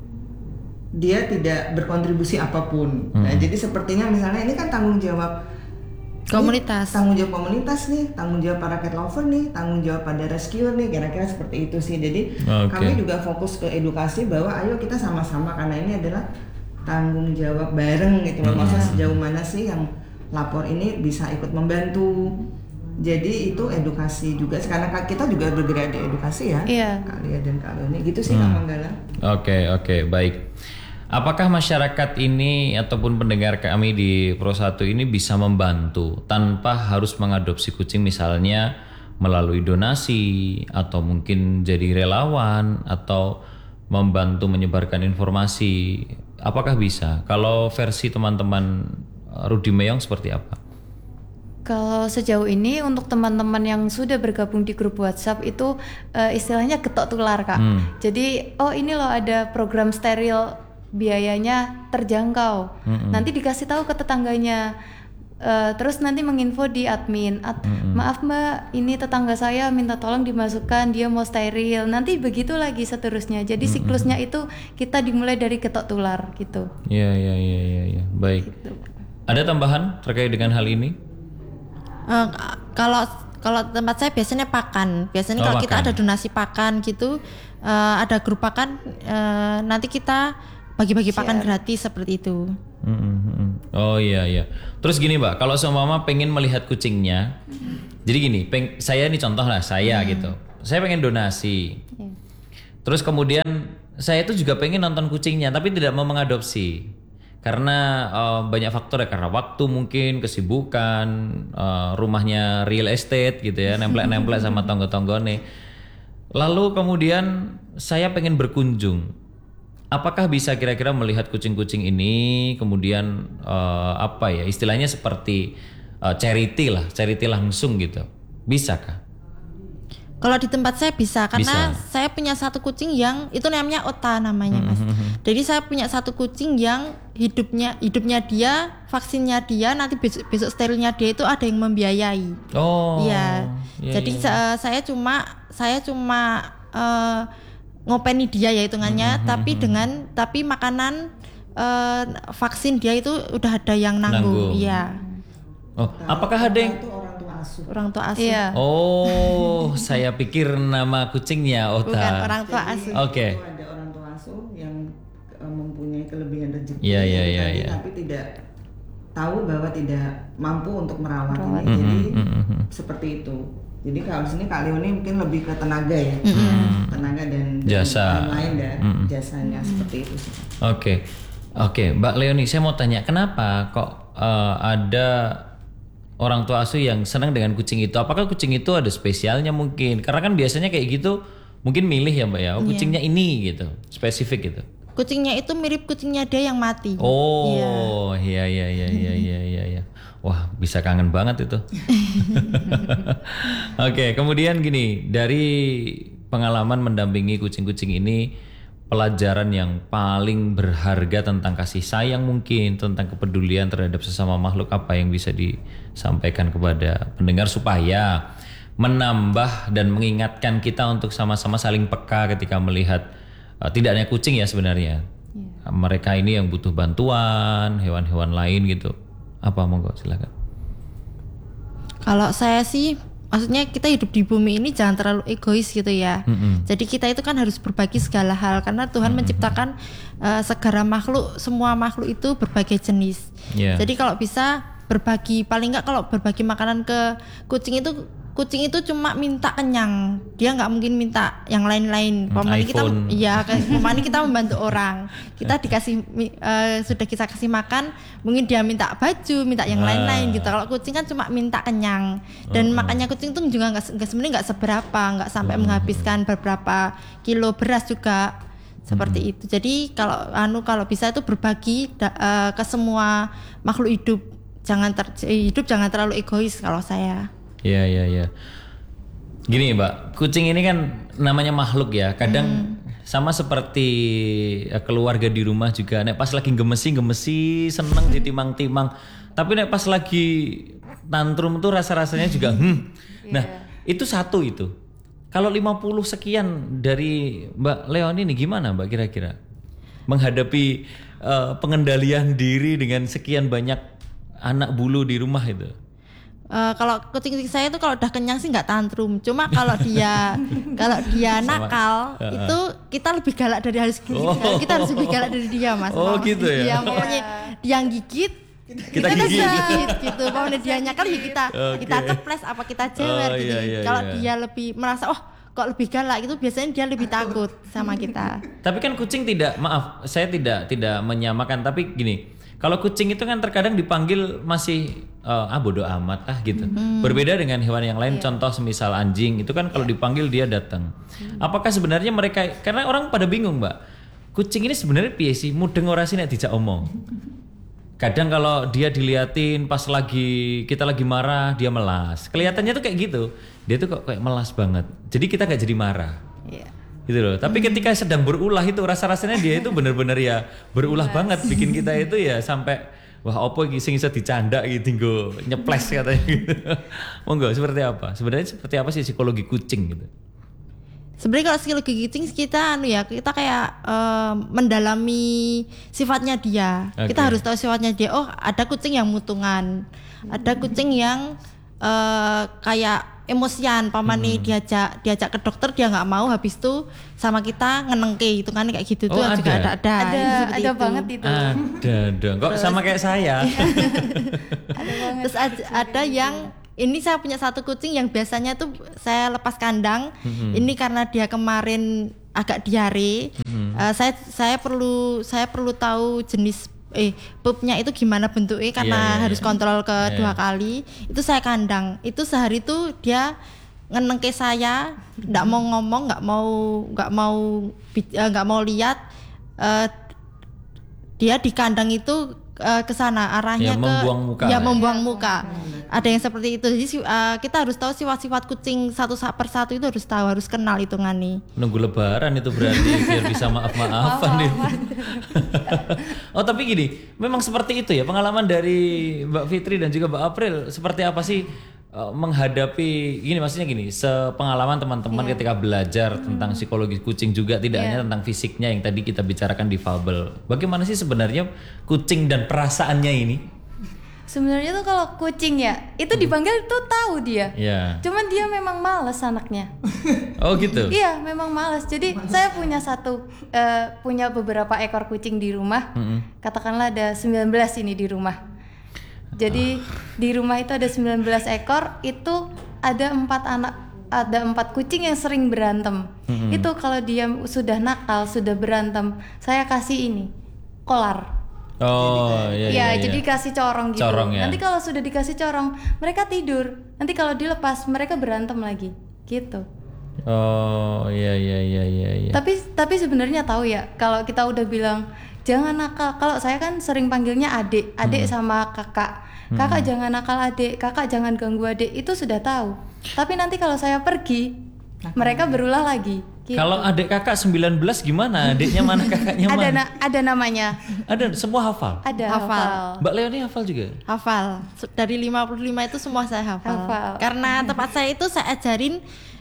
dia tidak berkontribusi apapun. Nah jadi sepertinya misalnya ini kan tanggung jawab komunitas, tanggung jawab komunitas nih, tanggung jawab para cat lover nih, tanggung jawab pada rescuer nih, kira-kira seperti itu sih. Jadi kami juga fokus ke edukasi bahwa ayo kita sama-sama, karena ini adalah tanggung jawab bareng gitu loh. Maksudnya sejauh mana sih yang lapor ini bisa ikut membantu. Jadi itu edukasi juga, karena kita juga bergerak di edukasi ya. Kak Lia dan Kak Leoni gitu sih Kak Manggala. Oke, baik. Apakah masyarakat ini ataupun pendengar kami di Pro 1 ini bisa membantu tanpa harus mengadopsi kucing, misalnya melalui donasi atau mungkin jadi relawan atau membantu menyebarkan informasi? Apakah bisa? Kalau versi teman-teman Rudy Meong seperti apa? Kalau sejauh ini untuk teman-teman yang sudah bergabung di grup WhatsApp itu istilahnya getok tular Kak. Jadi ini loh ada program steril, biayanya terjangkau. Nanti dikasih tahu ke tetangganya. Terus nanti menginfo di admin. Maaf Mbak, ini tetangga saya minta tolong dimasukkan, dia mau steril. Nanti begitu lagi seterusnya. Jadi siklusnya itu kita dimulai dari getok tular gitu. Iya. Baik. Gitu. Ada tambahan terkait dengan hal ini? Kalau tempat saya biasanya pakan. Biasanya kalau kita ada donasi pakan gitu, ada grup pakan, nanti kita bagi-bagi pakan gratis seperti itu. Oh iya. Terus gini Mbak, kalau seumpama pengen melihat kucingnya, jadi gini, saya ini contoh lah saya gitu, saya pengen donasi. Terus kemudian saya itu juga pengen nonton kucingnya, tapi tidak mau mengadopsi karena banyak faktor ya, karena waktu mungkin, kesibukan, rumahnya real estate gitu ya, nemplek-nemplek sama tonggo-tonggone. Lalu kemudian saya pengen berkunjung. Apakah bisa kira-kira melihat kucing-kucing ini, kemudian apa ya istilahnya seperti charity langsung gitu, bisakah? Kalau di tempat saya bisa, karena saya punya satu kucing yang itu namanya Ota namanya Mas. Jadi saya punya satu kucing yang hidupnya dia, vaksinnya dia, nanti besok sterilnya dia itu ada yang membiayai. Oh. Iya. Jadi saya cuma ngopeni dia ya hitungannya, tapi makanan vaksin dia itu udah ada yang nanggung. Iya. Oh, apakah ada yang orang tua asuh? Iya. Oh, saya pikir nama kucingnya Ota. Bukan orang tua asuh. Oke. Ada orang tua asuh yang mempunyai kelebihan rezeki, Iya. tapi tidak tahu bahwa tidak mampu untuk merawat ini. Jadi seperti itu. Jadi kalau sini Kak Leoni mungkin lebih ke tenaga ya, tenaga dan jasa lain dan jasanya seperti itu. Oke, Mbak Leoni, saya mau tanya kenapa kok ada orang tua asuh yang senang dengan kucing itu? Apakah kucing itu ada spesialnya mungkin? Karena kan biasanya kayak gitu mungkin milih ya Mbak ya, kucingnya ini gitu, spesifik gitu. Kucingnya itu mirip kucingnya dia yang mati. Oh, iya. Wah, bisa kangen banget itu. Oke, kemudian gini, dari pengalaman mendampingi kucing-kucing ini, pelajaran yang paling berharga tentang kasih sayang mungkin, tentang kepedulian terhadap sesama makhluk, apa yang bisa disampaikan kepada pendengar supaya menambah dan mengingatkan kita untuk sama-sama saling peka ketika melihat tidak hanya kucing ya sebenarnya. Mereka ini yang butuh bantuan, hewan-hewan lain gitu. Apa monggo silakan. Kalau saya sih maksudnya kita hidup di bumi ini jangan terlalu egois gitu ya. Jadi kita itu kan harus berbagi segala hal karena Tuhan menciptakan segala makhluk, semua makhluk itu berbagai jenis. Jadi kalau bisa berbagi, paling enggak kalau berbagi makanan ke kucing itu cuma minta kenyang, dia nggak mungkin minta yang lain-lain. Pemani kita membantu orang, kita dikasih sudah kita kasih makan, mungkin dia minta baju, minta yang lain-lain gitu. Kalau kucing kan cuma minta kenyang, dan makannya kucing itu juga sebenarnya nggak seberapa, nggak sampai menghabiskan beberapa kilo beras juga seperti itu. Jadi kalau bisa itu berbagi ke semua makhluk hidup, jangan terlalu egois kalau saya. Iya. Gini Mbak, kucing ini kan namanya makhluk ya. Kadang sama seperti keluarga di rumah juga. Nek pas lagi gemesi seneng ditimang-timang. Tapi nek pas lagi tantrum tuh rasa-rasanya juga Nah, itu satu itu. Kalau 50 sekian dari Mbak Leoni ini gimana Mbak kira-kira? Menghadapi pengendalian diri dengan sekian banyak anak bulu di rumah itu. Kalau kucing saya itu kalau udah kenyang sih nggak tantrum. Cuma kalau dia nakal itu kita lebih galak dari kita harus lebih galak dari dia Mas. Oh gitu ya. Dia pokoknya dia gigit kita gigit gitu. Pokoknya dia nakal ya kita keples apa kita jewer gitu. Kalau dia lebih merasa kok lebih galak itu biasanya dia lebih takut sama kita. Tapi kan kucing saya tidak menyamakan, tapi gini. Kalau kucing itu kan terkadang dipanggil masih bodo amat gitu. Berbeda dengan hewan yang lain, contoh semisal anjing itu kan kalau dipanggil dia datang. Apakah sebenarnya mereka, karena orang pada bingung Mbak, kucing ini sebenarnya piye sih mudeng ora sih nek dijak omong. Kadang kalau dia diliatin pas kita lagi marah dia melas. Kelihatannya tuh kayak gitu. Dia tuh kok kayak melas banget. Jadi kita gak jadi marah. Gitu loh. Tapi ketika sedang berulah itu rasa-rasanya dia itu benar-benar ya berulah banget, bikin kita itu ya sampai wah opo iki sing iso dicanda gitu nggo nyeples katanya gitu. Monggo seperti apa? Sebenarnya seperti apa sih psikologi kucing gitu? Sebenarnya kalau psikologi kucing kita kita kayak mendalami sifatnya dia. Okay. Kita harus tahu sifatnya dia. Oh, ada kucing yang mutungan. Ada kucing yang kayak emosian, pamane diajak ke dokter dia nggak mau, habis itu sama kita ngenengke itu kan kayak gitu tuh juga ada banget itu. Ada dong. Kok sama kayak saya? Ada banget. Terus ada yang ini saya punya satu kucing yang biasanya tuh saya lepas kandang. Ini karena dia kemarin agak diare. Saya perlu tahu jenis pupnya itu gimana bentuknya karena harus kontrol ke 2 kali. Itu saya kandang. Itu sehari tuh dia ngenengke saya, nggak mau ngomong, nggak mau lihat. Dia di kandang itu ke sana arahnya membuang muka. Ada yang seperti itu. Jadi kita harus tahu sifat-sifat kucing satu persatu itu harus kenal hitungannya. Nunggu lebaran itu berarti biar bisa maaf-maafan nih. Oh tapi gini, memang seperti itu ya pengalaman dari Mbak Fitri dan juga Mbak April. Seperti apa sih menghadapi gini, maksudnya gini, sepengalaman teman-teman ketika belajar tentang psikologi kucing juga tidak hanya tentang fisiknya yang tadi kita bicarakan di fabel. Bagaimana sih sebenarnya kucing dan perasaannya ini? Sebenarnya tuh kalau kucing ya itu dipanggil tuh tahu dia. Cuman dia memang malas anaknya. Oh gitu. Iya, memang malas. Jadi saya punya beberapa ekor kucing di rumah. Katakanlah ada 19 ini di rumah. Jadi di rumah itu ada 19 ekor, itu ada 4 kucing yang sering berantem. Itu kalau dia sudah nakal, sudah berantem, saya kasih ini kolar. Jadi kasih corong gitu. Nanti kalau sudah dikasih corong, mereka tidur. Nanti kalau dilepas, mereka berantem lagi, gitu. Tapi sebenarnya tahu ya, kalau kita udah bilang jangan nakal. Kalau saya kan sering panggilnya adik sama kakak. Kakak jangan nakal adik, kakak jangan ganggu adik. Itu sudah tahu. Tapi nanti kalau saya pergi, mereka berulah lagi. Gitu. Kalau adik kakak 19 gimana? Adiknya mana, kakaknya mana? Ada namanya. Ada, semua hafal? Ada, hafal. Mbak Leoni hafal juga? Hafal. Dari 55 itu semua saya hafal. Karena tempat saya itu saya ajarin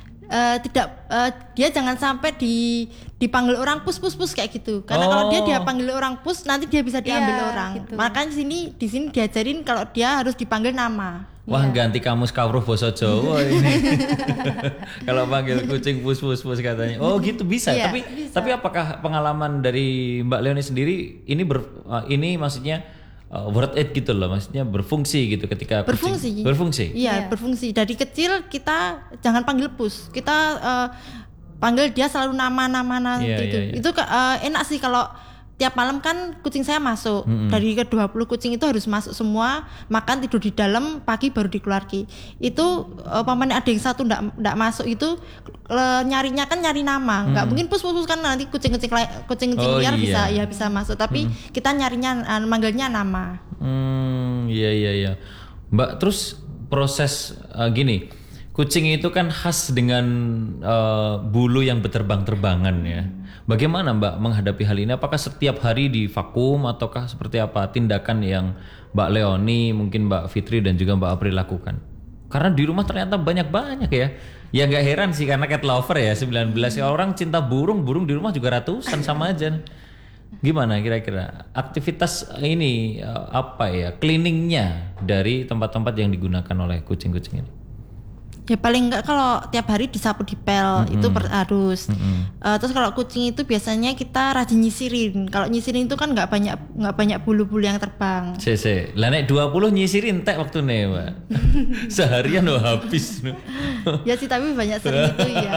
dia jangan sampai dipanggil orang pus kayak gitu. Karena kalau dia panggil orang pus, nanti dia bisa diambil orang. Gitu. Makanya di sini diajarin kalau dia harus dipanggil nama. Wah, ganti kamus kawruh basa Jawa ini. Kalau panggil kucing pus katanya. Oh gitu bisa. Tapi apakah pengalaman dari Mbak Leoni sendiri ini maksudnya worth it gitu loh, maksudnya berfungsi gitu ketika berfungsi. Iya, berfungsi. Dari kecil kita jangan panggil pus. Kita panggil dia selalu nama gitu. Itu enak sih kalau tiap malam kan kucing saya masuk. Dari ke 20 kucing itu harus masuk semua, makan, tidur di dalam, pagi baru dikeluarkan. Itu pamannya ada yang satu enggak masuk itu nyarinya kan nyari nama. Enggak mungkin pus kan nanti kucing-kucing liar bisa masuk, tapi kita nyarinya manggilnya nama. Iya. Mbak, terus proses gini. Kucing itu kan khas dengan bulu yang berterbang-terbangan ya. Bagaimana Mbak menghadapi hal ini? Apakah setiap hari di vakum ataukah seperti apa tindakan yang Mbak Leoni, mungkin Mbak Fitri dan juga Mbak April lakukan? Karena di rumah ternyata banyak ya. Ya nggak heran sih karena cat lover ya 19 orang cinta burung di rumah juga ratusan sama aja. Gimana kira-kira aktivitas ini cleaningnya dari tempat-tempat yang digunakan oleh kucing-kucing ini? Ya paling enggak kalau tiap hari disapu dipel itu harus. Terus kalau kucing itu biasanya kita rajin nyisirin. Kalau nyisirin itu kan nggak banyak bulu-bulu yang terbang. Lah nek 20 nyisirin entek waktune, Mbak. Seharian udah habis. Ya sih, tapi banyak sering itu ya.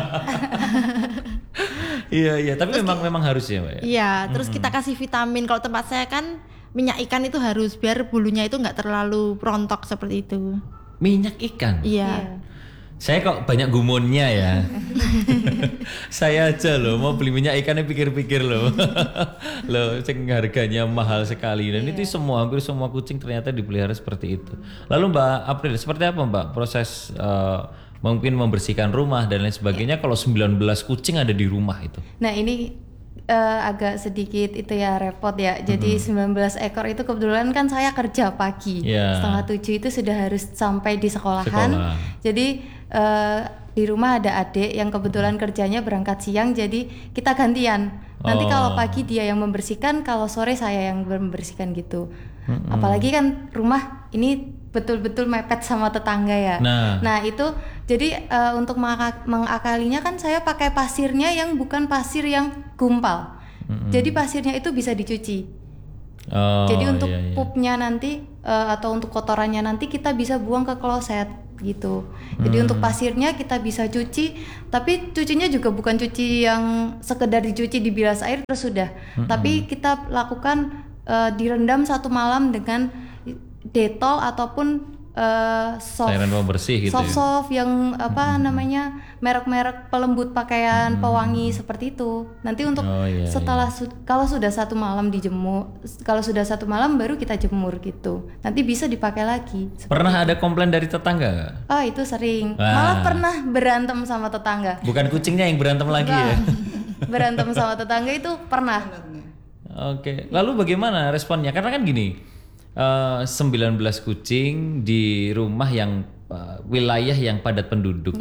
Iya, tapi terus memang harus ya, Mbak. Iya, terus kita kasih vitamin. Kalau tempat saya kan minyak ikan itu harus biar bulunya itu nggak terlalu rontok seperti itu. Minyak ikan? Iya. Saya kok banyak gumunnya ya. Saya aja loh mau beli minyak ikannya pikir-pikir loh. Loh, harganya mahal sekali. Dan itu hampir semua kucing ternyata dipelihara seperti itu. Lalu Mbak April, seperti apa Mbak proses mungkin membersihkan rumah dan lain sebagainya kalau 19 kucing ada di rumah itu? Nah ini agak sedikit itu ya repot ya. Jadi 19 ekor itu kebetulan kan saya kerja pagi. 6:30 itu sudah harus sampai di sekolahan. Jadi di rumah ada adik yang kebetulan kerjanya berangkat siang, jadi kita gantian. Nanti kalau pagi dia yang membersihkan, kalau sore saya yang membersihkan gitu. Apalagi kan rumah ini betul-betul mepet sama tetangga ya. Nah itu Jadi untuk mengakalinya kan saya pakai pasirnya yang bukan pasir yang gumpal. Jadi pasirnya itu bisa dicuci. Jadi untuk pupnya nanti atau untuk kotorannya nanti kita bisa buang ke kloset gitu. Jadi untuk pasirnya kita bisa cuci, tapi cucinya juga bukan cuci yang sekedar dicuci dibilas air terus sudah. Tapi kita lakukan direndam 1 malam dengan Dettol ataupun cairan pembersih gitu. Soft yang namanya merek-merek pelembut pakaian, pewangi seperti itu. Nanti untuk setelah kalau sudah 1 malam dijemur, kalau sudah 1 malam baru kita jemur gitu. Nanti bisa dipakai lagi. Pernah ada komplain dari tetangga nggak? Oh itu sering. Malah pernah berantem sama tetangga. Bukan kucingnya yang berantem lagi ya? Berantem sama tetangga itu pernah. Oke. Lalu bagaimana responnya? Karena kan gini. 19 kucing di rumah yang wilayah yang padat penduduk.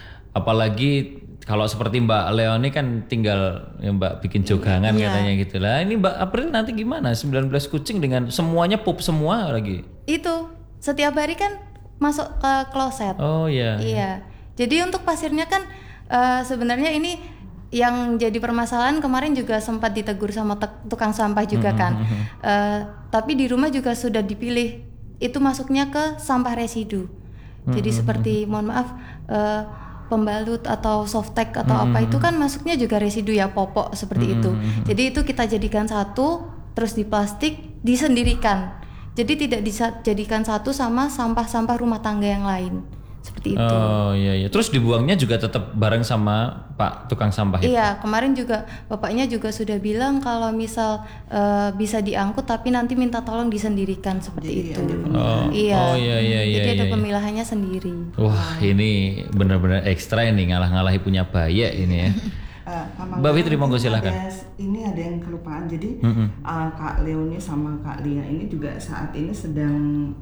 Apalagi kalau seperti Mbak Leoni kan tinggal Mbak bikin jogangan katanya gitu lah. Ini Mbak April nanti gimana? 19 kucing dengan semuanya pup semua lagi. Itu setiap hari kan masuk ke kloset. Oh iya. Iya. Jadi untuk pasirnya kan sebenarnya ini yang jadi permasalahan kemarin juga sempat ditegur sama tukang sampah juga kan. Tapi di rumah juga sudah dipilih itu masuknya ke sampah residu. Jadi seperti mohon maaf pembalut atau softtek atau apa itu kan masuknya juga residu ya, popok seperti itu. Jadi itu kita jadikan satu terus di plastik disendirikan. Jadi tidak dijadikan satu sama sampah-sampah rumah tangga yang lain. Seperti itu. Oh iya. Terus dibuangnya juga tetap bareng sama Pak tukang sampah itu? Iya, kemarin juga bapaknya juga sudah bilang kalau misal bisa diangkut tapi nanti minta tolong disendirikan seperti itu. Iya. Jadi ada pemilahannya sendiri. Wah, ini benar-benar ekstra ini, ngalah-ngalahi punya bayi ini ya. Mbak Fitri monggo silakan. Ini ada yang kelupaan. Jadi Kak Leoni sama Kak Lia ini juga saat ini sedang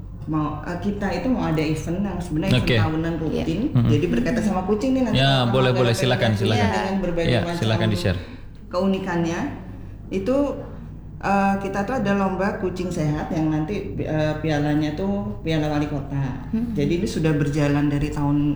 kita itu mau ada event yang sebenarnya event tahunan rutin. Jadi berkaitan sama kucing nih nanti. Ya, boleh silakan. Dengan berbagai macam silakan di-share. Keunikannya itu kita tuh ada lomba kucing sehat yang nanti pialanya tuh piala wali kota. Jadi ini sudah berjalan dari tahun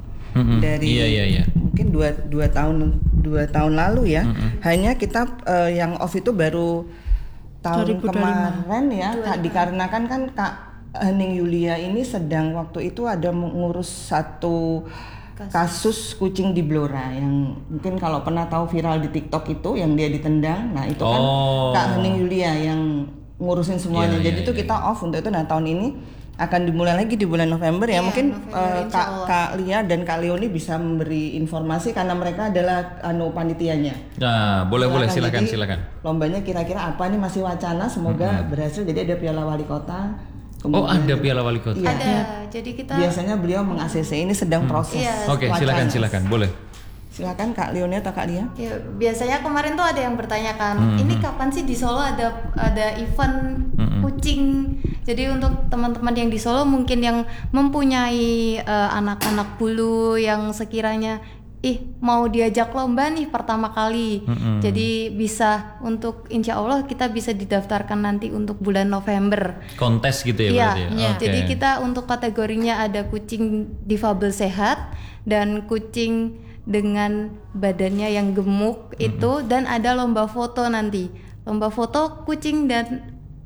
mungkin dua tahun lalu ya. Hanya kita yang off itu baru tahun 2025. Kemarin ya, dikarenakan kan Kak Hening Yulia ini sedang waktu itu ada mengurus satu kasus kucing di Blora yang mungkin kalau pernah tahu viral di TikTok itu yang dia ditendang. Nah itu kan Kak Hening Yulia yang ngurusin semuanya. Jadi itu kita off untuk itu. Nah tahun ini akan dimulai lagi di bulan November ya. Mungkin Kak Lia dan Kak Leoni bisa memberi informasi karena mereka adalah panitianya. Nah, boleh silakan. Lombanya kira-kira apa nih, masih wacana, semoga berhasil. Jadi ada piala wali kota. Kemudian, ada piala wali kota. Iya. Ada. Jadi kita biasanya beliau meng-ACC ini sedang proses. Oke, silakan, boleh. Silakan Kak Leoni atau Kak Lia. Ya, biasanya kemarin tuh ada yang bertanyakan, ini kapan sih di Solo ada event kucing. Jadi untuk teman-teman yang di Solo mungkin yang mempunyai anak-anak bulu yang sekiranya mau diajak lomba nih pertama kali. Jadi bisa untuk insya Allah kita bisa didaftarkan nanti untuk bulan November. Kontes gitu ya berarti ya? Jadi kita untuk kategorinya ada kucing difabel sehat dan kucing dengan badannya yang gemuk itu, dan ada lomba foto nanti. Lomba foto kucing dan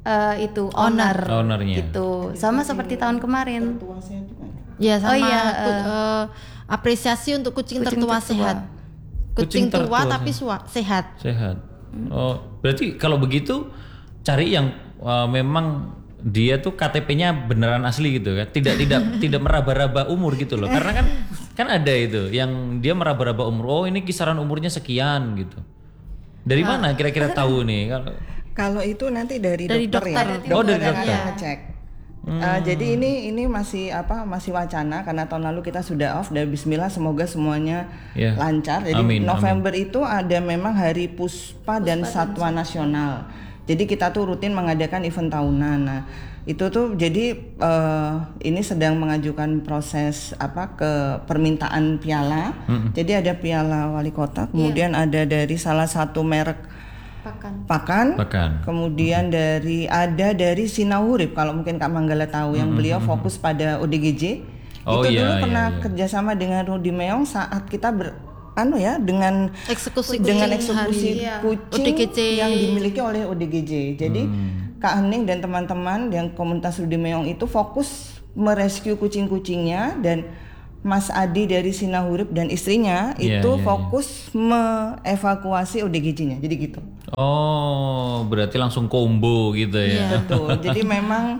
ownernya itu sama seperti tahun kemarin. Ya sama apresiasi untuk kucing tertua sehat. Kucing tua tapi sehat. Oh, berarti kalau begitu cari yang memang dia tuh KTP-nya beneran asli gitu kan. Tidak meraba-raba umur gitu loh. Karena kan ada itu yang dia meraba-raba umur. Oh, ini kisaran umurnya sekian gitu. Dari mana kira-kira tahu nih? Kalau itu nanti dari dokter ya. Dari dokter. Ngecek. Jadi ini masih wacana karena tahun lalu kita sudah off, dan bismillah semoga semuanya lancar. Jadi November itu ada memang Hari Puspa dan Satwa Nasional. Jadi kita tuh rutin mengadakan event tahunan. Nah, itu tuh jadi ini sedang mengajukan proses ke permintaan piala. Jadi ada piala wali kota, kemudian ada dari salah satu merek Pakan. Kemudian dari Sinau Hurip, kalau mungkin Kak Manggala tahu, yang beliau fokus pada ODGJ. Itu dulu pernah kerjasama dengan Rudy Meong saat kita dengan eksekusi kucing ODGJ yang dimiliki oleh ODGJ. Jadi Kak Hening dan teman-teman yang komunitas Rudy Meong itu fokus merescue kucing-kucingnya, dan Mas Adi dari Sinahurip dan istrinya fokus mengevakuasi ODGJ-nya. Jadi gitu. Oh, berarti langsung combo gitu ya. Betul. Jadi memang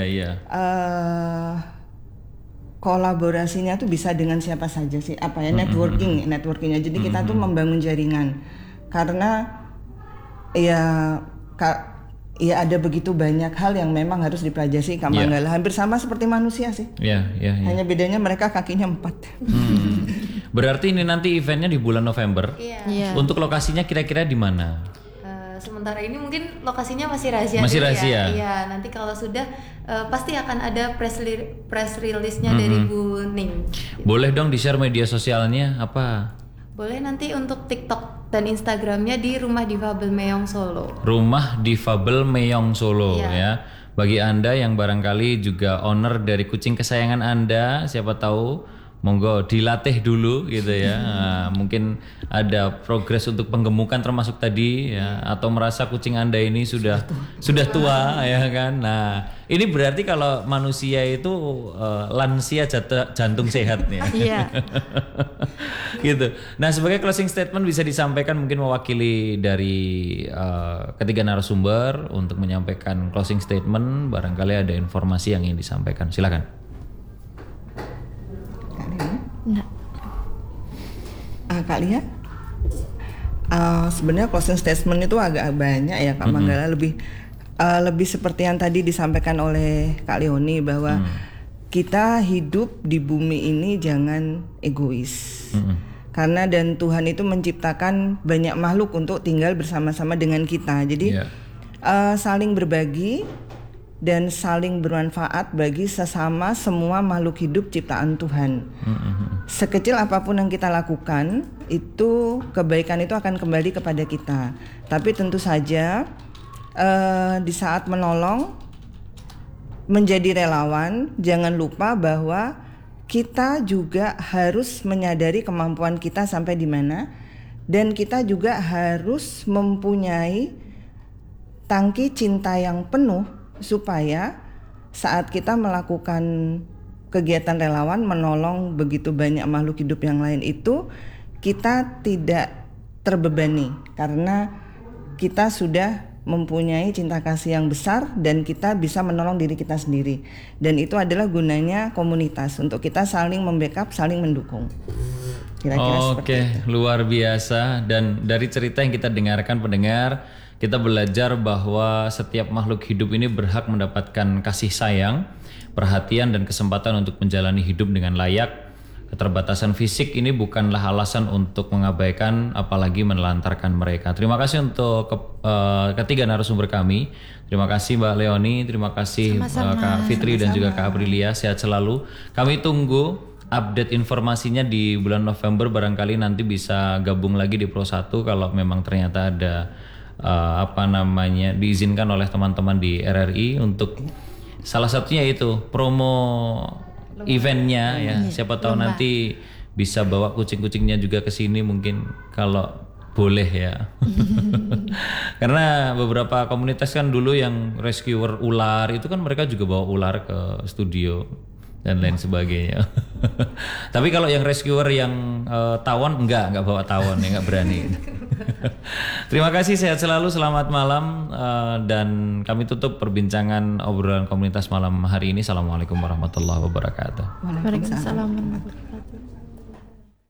kolaborasinya tuh bisa dengan siapa saja sih, networkingnya. Jadi kita tuh membangun jaringan, karena ada begitu banyak hal yang memang harus dipelajari Kak Manggala. Hampir sama seperti manusia sih. Hanya bedanya mereka kakinya 4. Berarti ini nanti eventnya di bulan November. Untuk lokasinya kira-kira di mana? Sementara ini mungkin lokasinya masih rahasia. Iya, nanti kalau sudah pasti akan ada press release-nya dari Bu Ning. Boleh dong di-share media sosialnya apa? Boleh nanti untuk TikTok dan Instagramnya di Rumah Difabel Meong Solo. Rumah Difabel Meong Solo ya. Bagi Anda yang barangkali juga owner dari kucing kesayangan Anda, siapa tahu monggo dilatih dulu gitu ya. Mungkin ada progres untuk penggemukan termasuk tadi ya, atau merasa kucing Anda ini sudah tua ya kan. Nah, ini berarti kalau manusia itu lansia jantung sehat ya. Gitu. Nah, sebagai closing statement bisa disampaikan mungkin mewakili dari ketiga narasumber untuk menyampaikan closing statement, barangkali ada informasi yang ingin disampaikan. Silakan. Kak Lia, sebenarnya closing statement itu agak banyak ya Kak Manggala, lebih seperti yang tadi disampaikan oleh Kak Leoni, bahwa kita hidup di bumi ini jangan egois, karena dan Tuhan itu menciptakan banyak makhluk untuk tinggal bersama-sama dengan kita. Jadi saling berbagi dan saling bermanfaat bagi sesama semua makhluk hidup ciptaan Tuhan. Sekecil apapun yang kita lakukan, itu kebaikan itu akan kembali kepada kita. Tapi tentu saja di saat menolong, menjadi relawan, jangan lupa bahwa kita juga harus menyadari kemampuan kita sampai di mana, dan kita juga harus mempunyai tangki cinta yang penuh supaya saat kita melakukan kegiatan relawan menolong begitu banyak makhluk hidup yang lain itu, kita tidak terbebani karena kita sudah mempunyai cinta kasih yang besar dan kita bisa menolong diri kita sendiri. Dan itu adalah gunanya komunitas, untuk kita saling membackup, saling mendukung. Kira-kira seperti itu. Luar biasa. Dan dari cerita yang kita dengarkan pendengar, kita belajar bahwa setiap makhluk hidup ini berhak mendapatkan kasih sayang, perhatian dan kesempatan untuk menjalani hidup dengan layak. Keterbatasan fisik ini bukanlah alasan untuk mengabaikan apalagi menelantarkan mereka. Terima kasih untuk ketiga narasumber kami. Terima kasih Mbak Leoni, terima kasih Kak Fitri dan juga Kak Aprilia. Sehat selalu. Kami tunggu update informasinya di bulan November, barangkali nanti bisa gabung lagi di Pro 1 kalau memang ternyata ada diizinkan oleh teman-teman di RRI untuk salah satunya itu promo eventnya ya. Siapa tahu nanti bisa bawa kucing-kucingnya juga ke sini mungkin kalau boleh ya. Karena beberapa komunitas kan dulu yang rescuer ular itu kan mereka juga bawa ular ke studio dan lain sebagainya. Tapi kalau yang rescuer yang tawon enggak bawa tawon ya, enggak berani. Terima kasih, sehat selalu, selamat malam, dan kami tutup perbincangan obrolan komunitas malam hari ini. Assalamualaikum warahmatullahi wabarakatuh. Waalaikumsalam.